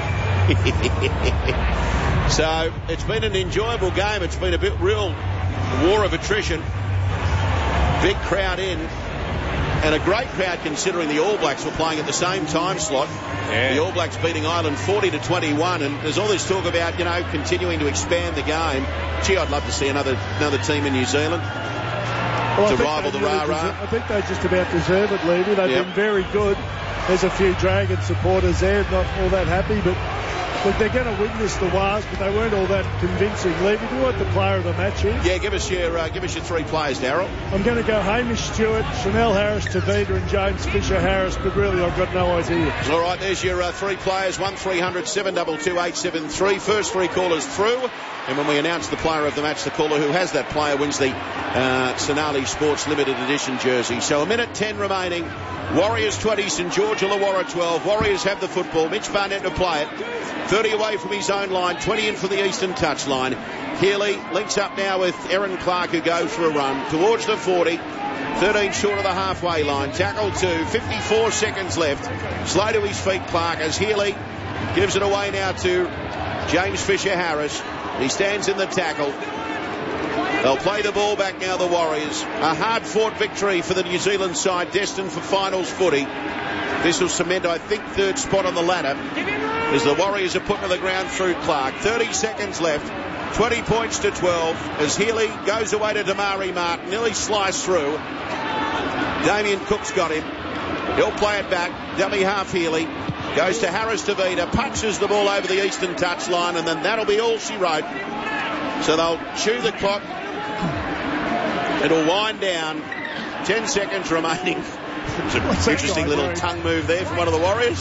So it's been an enjoyable game. It's been a bit real war of attrition. Big crowd in. And a great crowd considering the All Blacks were playing at the same time slot. Yeah. The All Blacks beating Ireland forty to twenty-one. And there's all this talk about, you know, continuing to expand the game. Gee, I'd love to see another another team in New Zealand well, to rival the really Rah-Rah. Deserve, I think they just about deserve it, Levy. They've yep. been very good. There's a few Dragon supporters there, not all that happy, but look, they're going to win this, the Wars, but they weren't all that convincing. Levy, do you want the player of the match here? Yeah, give us your uh, give us your three players, Darryl. I'm going to go Hamish Stewart, Chanel Harris, Tavita and James Fisher Harris, but really I've got no idea. All right, there's your uh, three players, one three hundred seven two two eight seven three. First three callers through. And when we announce the player of the match, the caller who has that player wins the uh, Sonali Sports Limited Edition jersey. So a minute ten remaining. Warriors twenty, St George Illawarra twelve. Warriors have the football. Mitch Barnett to play it. thirty away from his own line, twenty in for the eastern touchline. Healy links up now with Aaron Clark, who goes for a run towards the forty. thirteen short of the halfway line. Tackle two. fifty-four seconds left. Slow to his feet, Clark, as Healy gives it away now to James Fisher Harris. He stands in the tackle. They'll play the ball back now, the Warriors. A hard-fought victory for the New Zealand side, destined for finals footy. This will cement, I think, third spot on the ladder as the Warriors are put to the ground through Clark. thirty seconds left. twenty points to twelve as Healy goes away to Damari Martin. Nearly sliced through. Damien Cook's got him. He'll play it back. Dummy half Healy. Goes to Harris Tavita. Punches the ball over the eastern touchline, and then that'll be all she wrote. So they'll chew the clock. It'll wind down. Ten seconds remaining. It's an interesting little doing? tongue move there from one of the Warriors.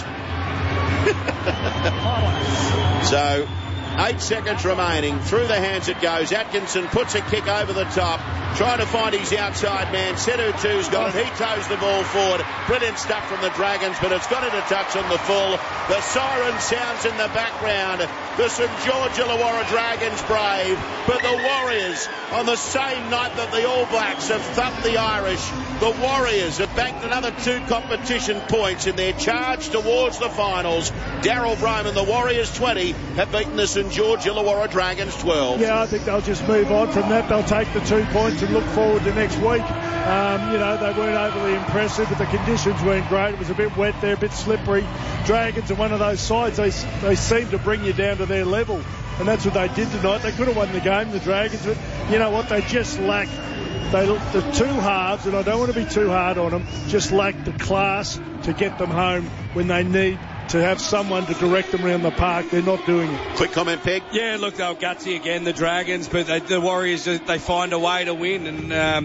So, eight seconds remaining. Through the hands it goes. Atkinson puts a kick over the top. Trying to find his outside man. Setu two's got it. He toes the ball forward. Brilliant stuff from the Dragons, but it's got it a touch on the full. The siren sounds in the background. The St George Illawarra Dragons brave, but the Warriors, on the same night that the All Blacks have thumped the Irish, the Warriors have banked another two competition points in their charge towards the finals. Daryl Broman, the Warriors twenty, have beaten the St George Illawarra Dragons twelve. Yeah, I think they'll just move on from that. They'll take the two points and look forward to next week. Um, you know, they weren't overly impressive, but the conditions weren't great. It was a bit wet there, a bit slippery. Dragons are one of those sides. They they seem to bring you down to their level, and that's what they did tonight. They could have won the game, the Dragons, but you know what? They just lack. They the two halves, and I don't want to be too hard on them. Just lack the class to get them home when they need to have someone to direct them around the park. They're not doing it. Quick comment, Peg. Yeah, look, they were gutsy again, the Dragons, but they, the Warriors, they find a way to win, and um,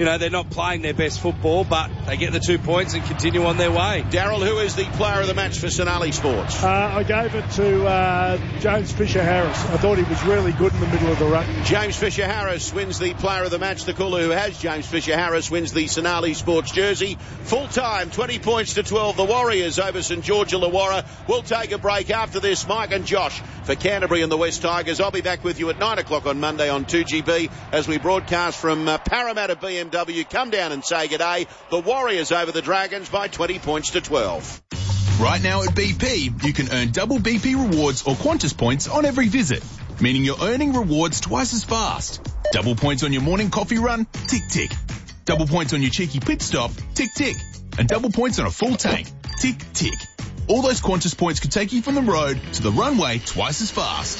you know, they're not playing their best football, but they get the two points and continue on their way. Darryl, who is the player of the match for Sonali Sports? Uh, I gave it to uh, James Fisher-Harris. I thought he was really good in the middle of the ruck. James Fisher-Harris wins the player of the match. The caller who has James Fisher-Harris wins the Sonali Sports jersey. Full time, twenty points to twelve. The Warriors over St George Illawarra. We'll take a break after this. Mike and Josh for Canterbury and the West Tigers. I'll be back with you at nine o'clock on Monday on two G B as we broadcast from uh, Parramatta B M W. Come down and say good day. The Warriors over the Dragons by twenty points to twelve. Right now at B P, you can earn double B P rewards or Qantas points on every visit, meaning you're earning rewards twice as fast. Double points on your morning coffee run, tick tick. Double points on your cheeky pit stop, tick tick. And double points on a full tank, tick tick. All those Qantas points could take you from the road to the runway twice as fast.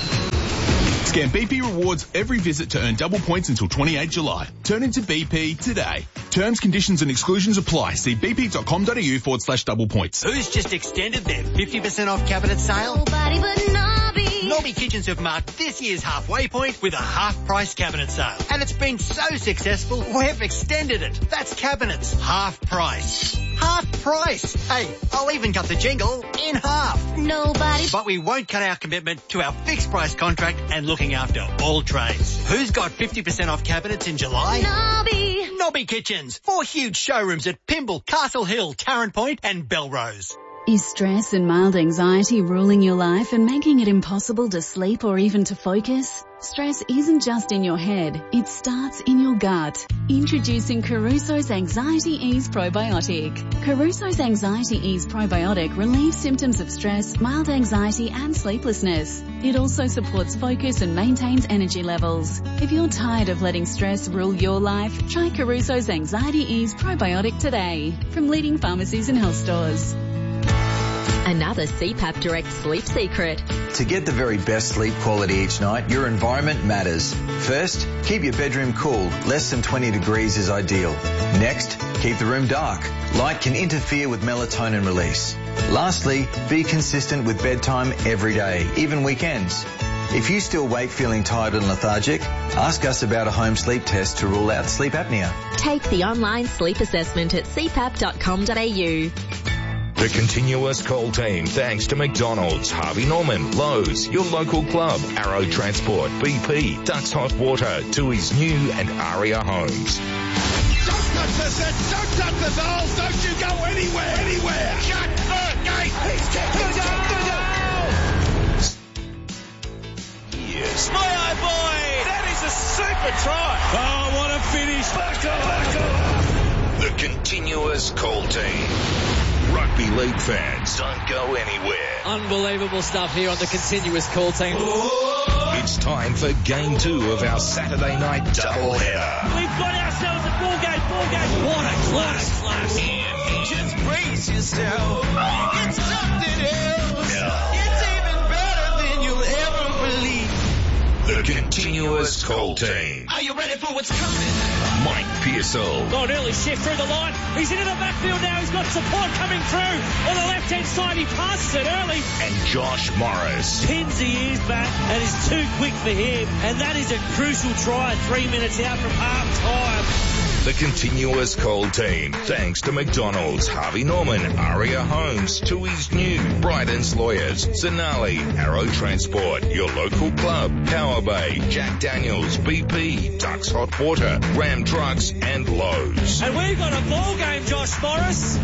Scan B P rewards every visit to earn double points until twenty-eighth July. Turn into B P today. Terms, conditions and exclusions apply. See bp.com.au forward slash double points. Who's just extended their fifty percent off cabinet sale? Nobody but Nobby. Nobby Kitchens have marked this year's halfway point with a half-price cabinet sale. And it's been so successful, we've extended it. That's cabinets, half price. Half price. Hey, I'll even cut the jingle in half. Nobody. But we won't cut our commitment to our fixed price contract and looking after all trades. Who's got fifty percent off cabinets in July? Nobby. Nobby Kitchens. Four huge showrooms at Pymble, Castle Hill, Tarrant Point and Belrose. Is stress and mild anxiety ruling your life and making it impossible to sleep or even to focus? Stress isn't just in your head, it starts in your gut. Introducing Caruso's Anxiety Ease Probiotic. Caruso's Anxiety Ease Probiotic relieves symptoms of stress, mild anxiety and sleeplessness. It also supports focus and maintains energy levels. If you're tired of letting stress rule your life, try Caruso's Anxiety Ease Probiotic today from leading pharmacies and health stores. Another C PAP Direct sleep secret. To get the very best sleep quality each night, your environment matters. First, keep your bedroom cool. Less than twenty degrees is ideal. Next, keep the room dark. Light can interfere with melatonin release. Lastly, be consistent with bedtime every day, even weekends. If you still wake feeling tired and lethargic, ask us about a home sleep test to rule out sleep apnea. Take the online sleep assessment at c pap dot com dot a u. The continuous call team, thanks to McDonald's, Harvey Norman, Lowe's, your local club, Arrow Transport, B P, Ducks Hot Water, Tui's New and Aria Homes. Don't touch the set, don't touch the dolls, don't you go anywhere, anywhere. Shut the gate. He's kicking, the goal. Yes. My eye boy, that is a super try. Oh, what a finish. Back up, back up. The continuous call team. Rugby league fans, don't go anywhere. Unbelievable stuff here on the continuous call team. It's time for game two of our Saturday night doubleheader. We've got ourselves a ball game, ball game. What a class, class. Just brace yourself. It's something else. It's even better than you'll ever believe. The continuous call team. Are you ready for what's coming? Mike Pearsall. Oh, an early shift through the line. He's into the backfield now. He's got support coming through. On the left-hand side, he passes it early. And Josh Morris. Pins the ears back and is too quick for him. And that is a crucial try three minutes out from half-time. The continuous call team, thanks to McDonald's, Harvey Norman, Aria Homes, Tui's New, Bryden's Lawyers, Zanali, Arrow Transport, your local club, Power Bay, Jack Daniels, B P, Ducks Hot Water, Ram Trucks and Lowe's. And we've got a ball game, Josh Morris.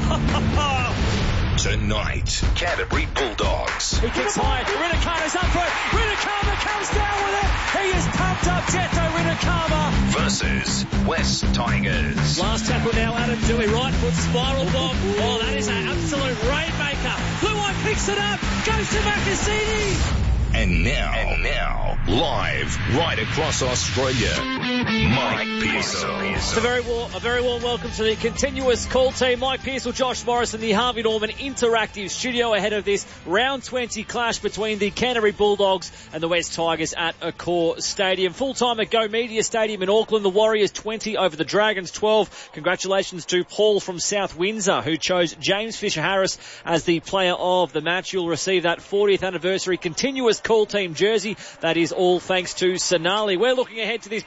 Tonight, Canterbury Bulldogs. He kicks high. Rinakama's up for it. Rinakama comes down with it. He is pumped up, Jetto Rinakama. Versus West Tigers. Last tackle now, Adam Dewey. Right foot spiral bomb. Oh, that is an absolute rainmaker. Blue Eye picks it up. Goes to Makasini. And now, and now, live right across Australia, Mike Pearsall. It's a very warm, a very warm welcome to the continuous call team. Mike Pearsall, Josh Morris, and the Harvey Norman Interactive Studio ahead of this round twenty clash between the Canterbury Bulldogs and the West Tigers at Accor Stadium. Full time at Go Media Stadium in Auckland. The Warriors twenty over the Dragons twelve. Congratulations to Paul from South Windsor, who chose James Fisher-Harris as the player of the match. You'll receive that fortieth anniversary continuous call team jersey. That is all thanks to Sonali. We're looking ahead to this big clash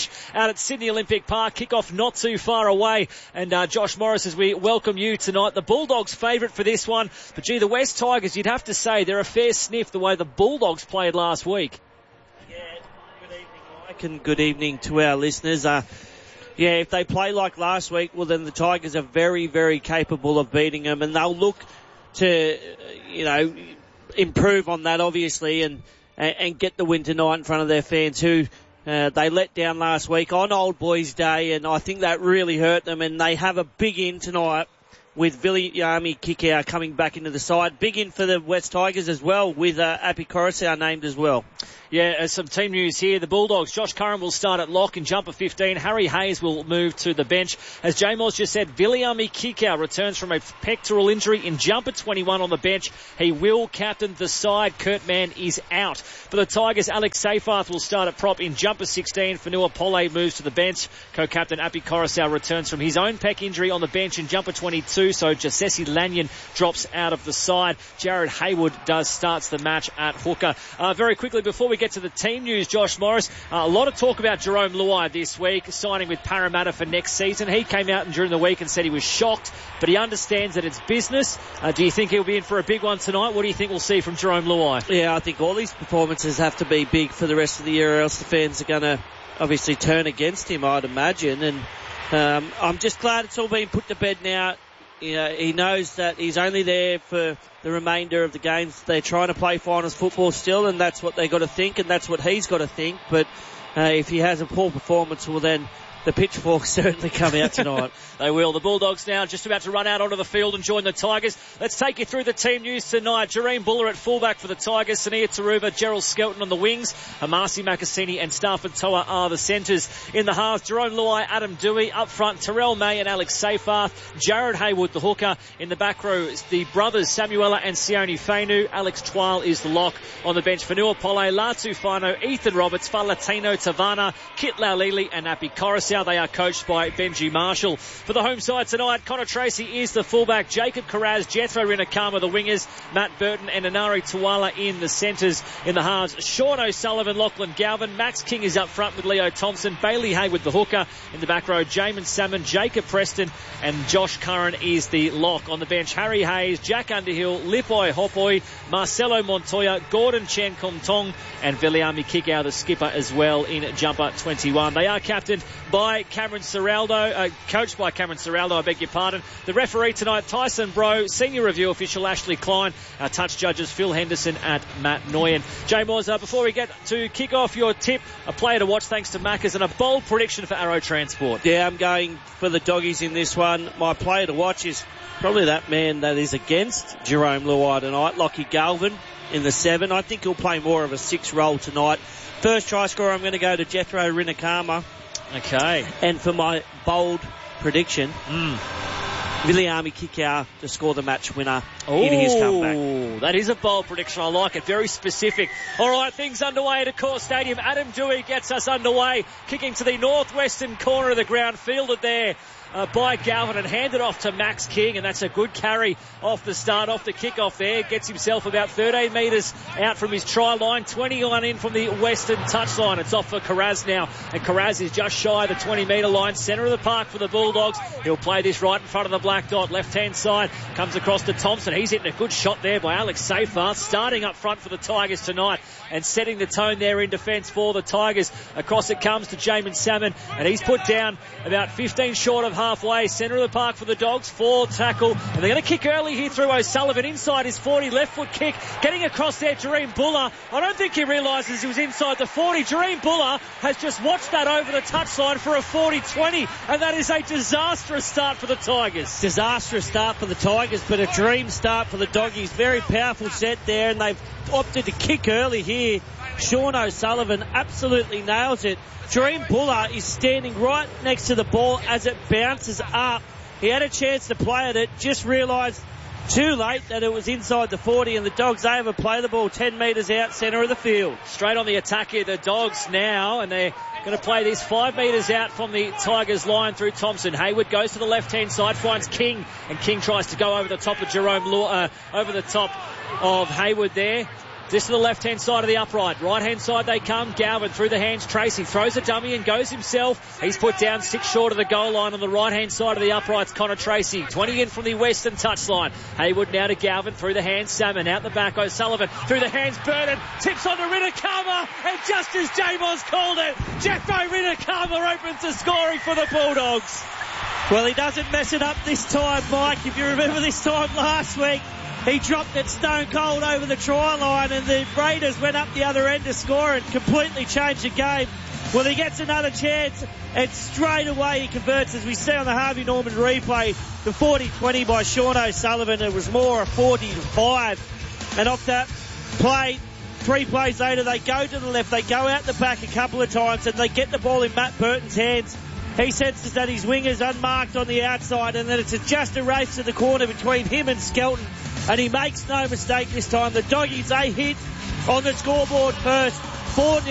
Clash out at Sydney Olympic Park. Kick-off not too far away. And uh, Josh Morris, as we welcome you tonight, the Bulldogs favourite for this one. But gee, the West Tigers, you'd have to say they're a fair sniff the way the Bulldogs played last week. Yeah, good evening, Mike, and good evening to our listeners. Uh, yeah, if they play like last week, well then the Tigers are very, very capable of beating them, and they'll look to, you know, improve on that obviously, and and, and get the win tonight in front of their fans who uh, they let down last week on Old Boys Day, and I think that really hurt them, and they have a big in tonight with Viliami Kikau coming back into the side. Big in for the West Tigers as well, with uh, Api Coruscant named as well. Yeah, uh, some team news here. The Bulldogs, Josh Curran will start at lock in jumper fifteen. Harry Hayes will move to the bench. As J Moores just said, Viliami Kikau returns from a pectoral injury in jumper twenty-one on the bench. He will captain the side. Kurt Mann is out. For the Tigers, Alex Seyfarth will start at prop in jumper sixteen. Fanua Pole moves to the bench. Co-captain Api Coruscant returns from his own pec injury on the bench in jumper twenty-two. So Jasesi Lanyon drops out of the side. Jared Haywood does starts the match at hooker. Uh, very quickly before we get to the team news, Josh Morris, uh, a lot of talk about Jerome Luai this week, signing with Parramatta for next season. He came out during the week and said he was shocked, but he understands that it's business. Uh, do you think he'll be in for a big one tonight? What do you think we'll see from Jerome Luai? Yeah, I think all these performances have to be big for the rest of the year, or else the fans are going to obviously turn against him, I'd imagine. And um, I'm just glad it's all been put to bed now. You know, he knows that he's only there for the remainder of the games. They're trying to play finals football still, and that's what they got to think, and that's what he's got to think. But uh, if he has a poor performance, well then the pitchforks certainly come out tonight. They will. The Bulldogs now just about to run out onto the field and join the Tigers. Let's take you through the team news tonight. Jareen Buller at fullback for the Tigers. Sania Taruva, Gerald Skelton on the wings. Amasi Makasini and Stafford Toa are the centres. In the halves, Jerome Luai, Adam Dewey. Up front, Terrell May and Alex Seyfarth. Jared Haywood, the hooker. In the back row, the brothers Samuela and Sione Fainu. Alex Twile is the lock. On the bench, Fanua Pole, Latu Fano, Ethan Roberts, Falatino Tavana, Kit Laulili and Api Coruscant. They are coached by Benji Marshall. For the home side tonight, Connor Tracy is the fullback, Jacob Carraz, Jethro Rinakama the wingers, Matt Burton and Anari Tuala in the centres. In the halves, Sean O'Sullivan, Lachlan Galvin, Max King is up front with Leo Thompson, Bailey Hayward the hooker. In the back row, Jamin Salmon, Jacob Preston and Josh Curran is the lock. On the bench, Harry Hayes, Jack Underhill, Lipoi Hopoi, Marcelo Montoya, Gordon Chen Kum Tong and Viliami Kikau the skipper as well in jumper twenty-one. They are captained by Cameron Serraldo, uh, coached by Cameron Serraldo, I beg your pardon. The referee tonight, Tyson Bro, senior review official Ashley Klein, our touch judges Phil Henderson and Matt Noyen. Jay Moores, uh, before we get to kick off your tip, a player to watch thanks to Maccas and a bold prediction for Arrow Transport. Yeah, I'm going for the doggies in this one. My player to watch is probably that man that is against Jerome Luai tonight, Lockie Galvin in the seven. I think he'll play more of a six role tonight. First try scorer, I'm going to go to Jethro Rinakama. Okay. And for my bold prediction, mm. Viliami Kikau to score the match winner Ooh, in his comeback. That is a bold prediction. I like it. Very specific. All right, things underway at Accor Stadium. Adam Dewey gets us underway, kicking to the northwestern corner of the ground, fielded there Uh, by Galvin and handed off to Max King, and that's a good carry off the start, off the kick-off there. Gets himself about thirteen metres out from his try line, twenty-one in from the western touchline. It's off for Carraz now, and Carraz is just shy of the twenty metre line, centre of the park for the Bulldogs. He'll play this right in front of the black dot, left-hand side, comes across to Thompson. He's hitting a good shot there by Alex Seyfarth, starting up front for the Tigers tonight and setting the tone there in defence for the Tigers. Across it comes to Jamin Salmon, and he's put down about fifteen short of halfway, centre of the park for the Dogs, four tackle, and they're going to kick early here through O'Sullivan, inside his forty, left foot kick, getting across there, Jareen Buller. I don't think he realises he was inside the forty. Jareen Buller has just watched that over the touchline for a forty twenty, and that is a disastrous start for the Tigers. Disastrous start for the Tigers, but a dream start for the Doggies. Very powerful set there, and they've opted to kick early here. Sean O'Sullivan absolutely nails it. Dream Buller is standing right next to the ball as it bounces up. He had a chance to play at it, just realised too late that it was inside the forty, and the Dogs overplay the ball ten metres out, centre of the field. Straight on the attack here, the Dogs now, and they're going to play this five metres out from the Tigers line through Thompson. Hayward goes to the left-hand side, finds King, and King tries to go over the top of Jerome Law, uh, over the top of Hayward there. This to the left-hand side of the upright. Right-hand side they come. Galvin through the hands. Tracy throws a dummy and goes himself. He's put down six short of the goal line on the right-hand side of the uprights. Connor Tracy, twenty in from the western touchline. Haywood now to Galvin through the hands. Salmon out the back. O'Sullivan through the hands. Burden tips on to Rinakama, and just as J-Moz called it, Jeffo Rinakama opens the scoring for the Bulldogs. Well, he doesn't mess it up this time, Mike. If you remember this time last week, he dropped it stone cold over the try line, and the Raiders went up the other end to score and completely changed the game. Well, he gets another chance, and straight away he converts, as we see on the Harvey Norman replay, the forty twenty by Sean O'Sullivan. It was more a forty to five. And off that play, three plays later, they go to the left, they go out the back a couple of times, and they get the ball in Matt Burton's hands. He senses that his winger's unmarked on the outside, and then it's a just a race to the corner between him and Skelton. And he makes no mistake this time. The Doggies, they hit on the scoreboard first. four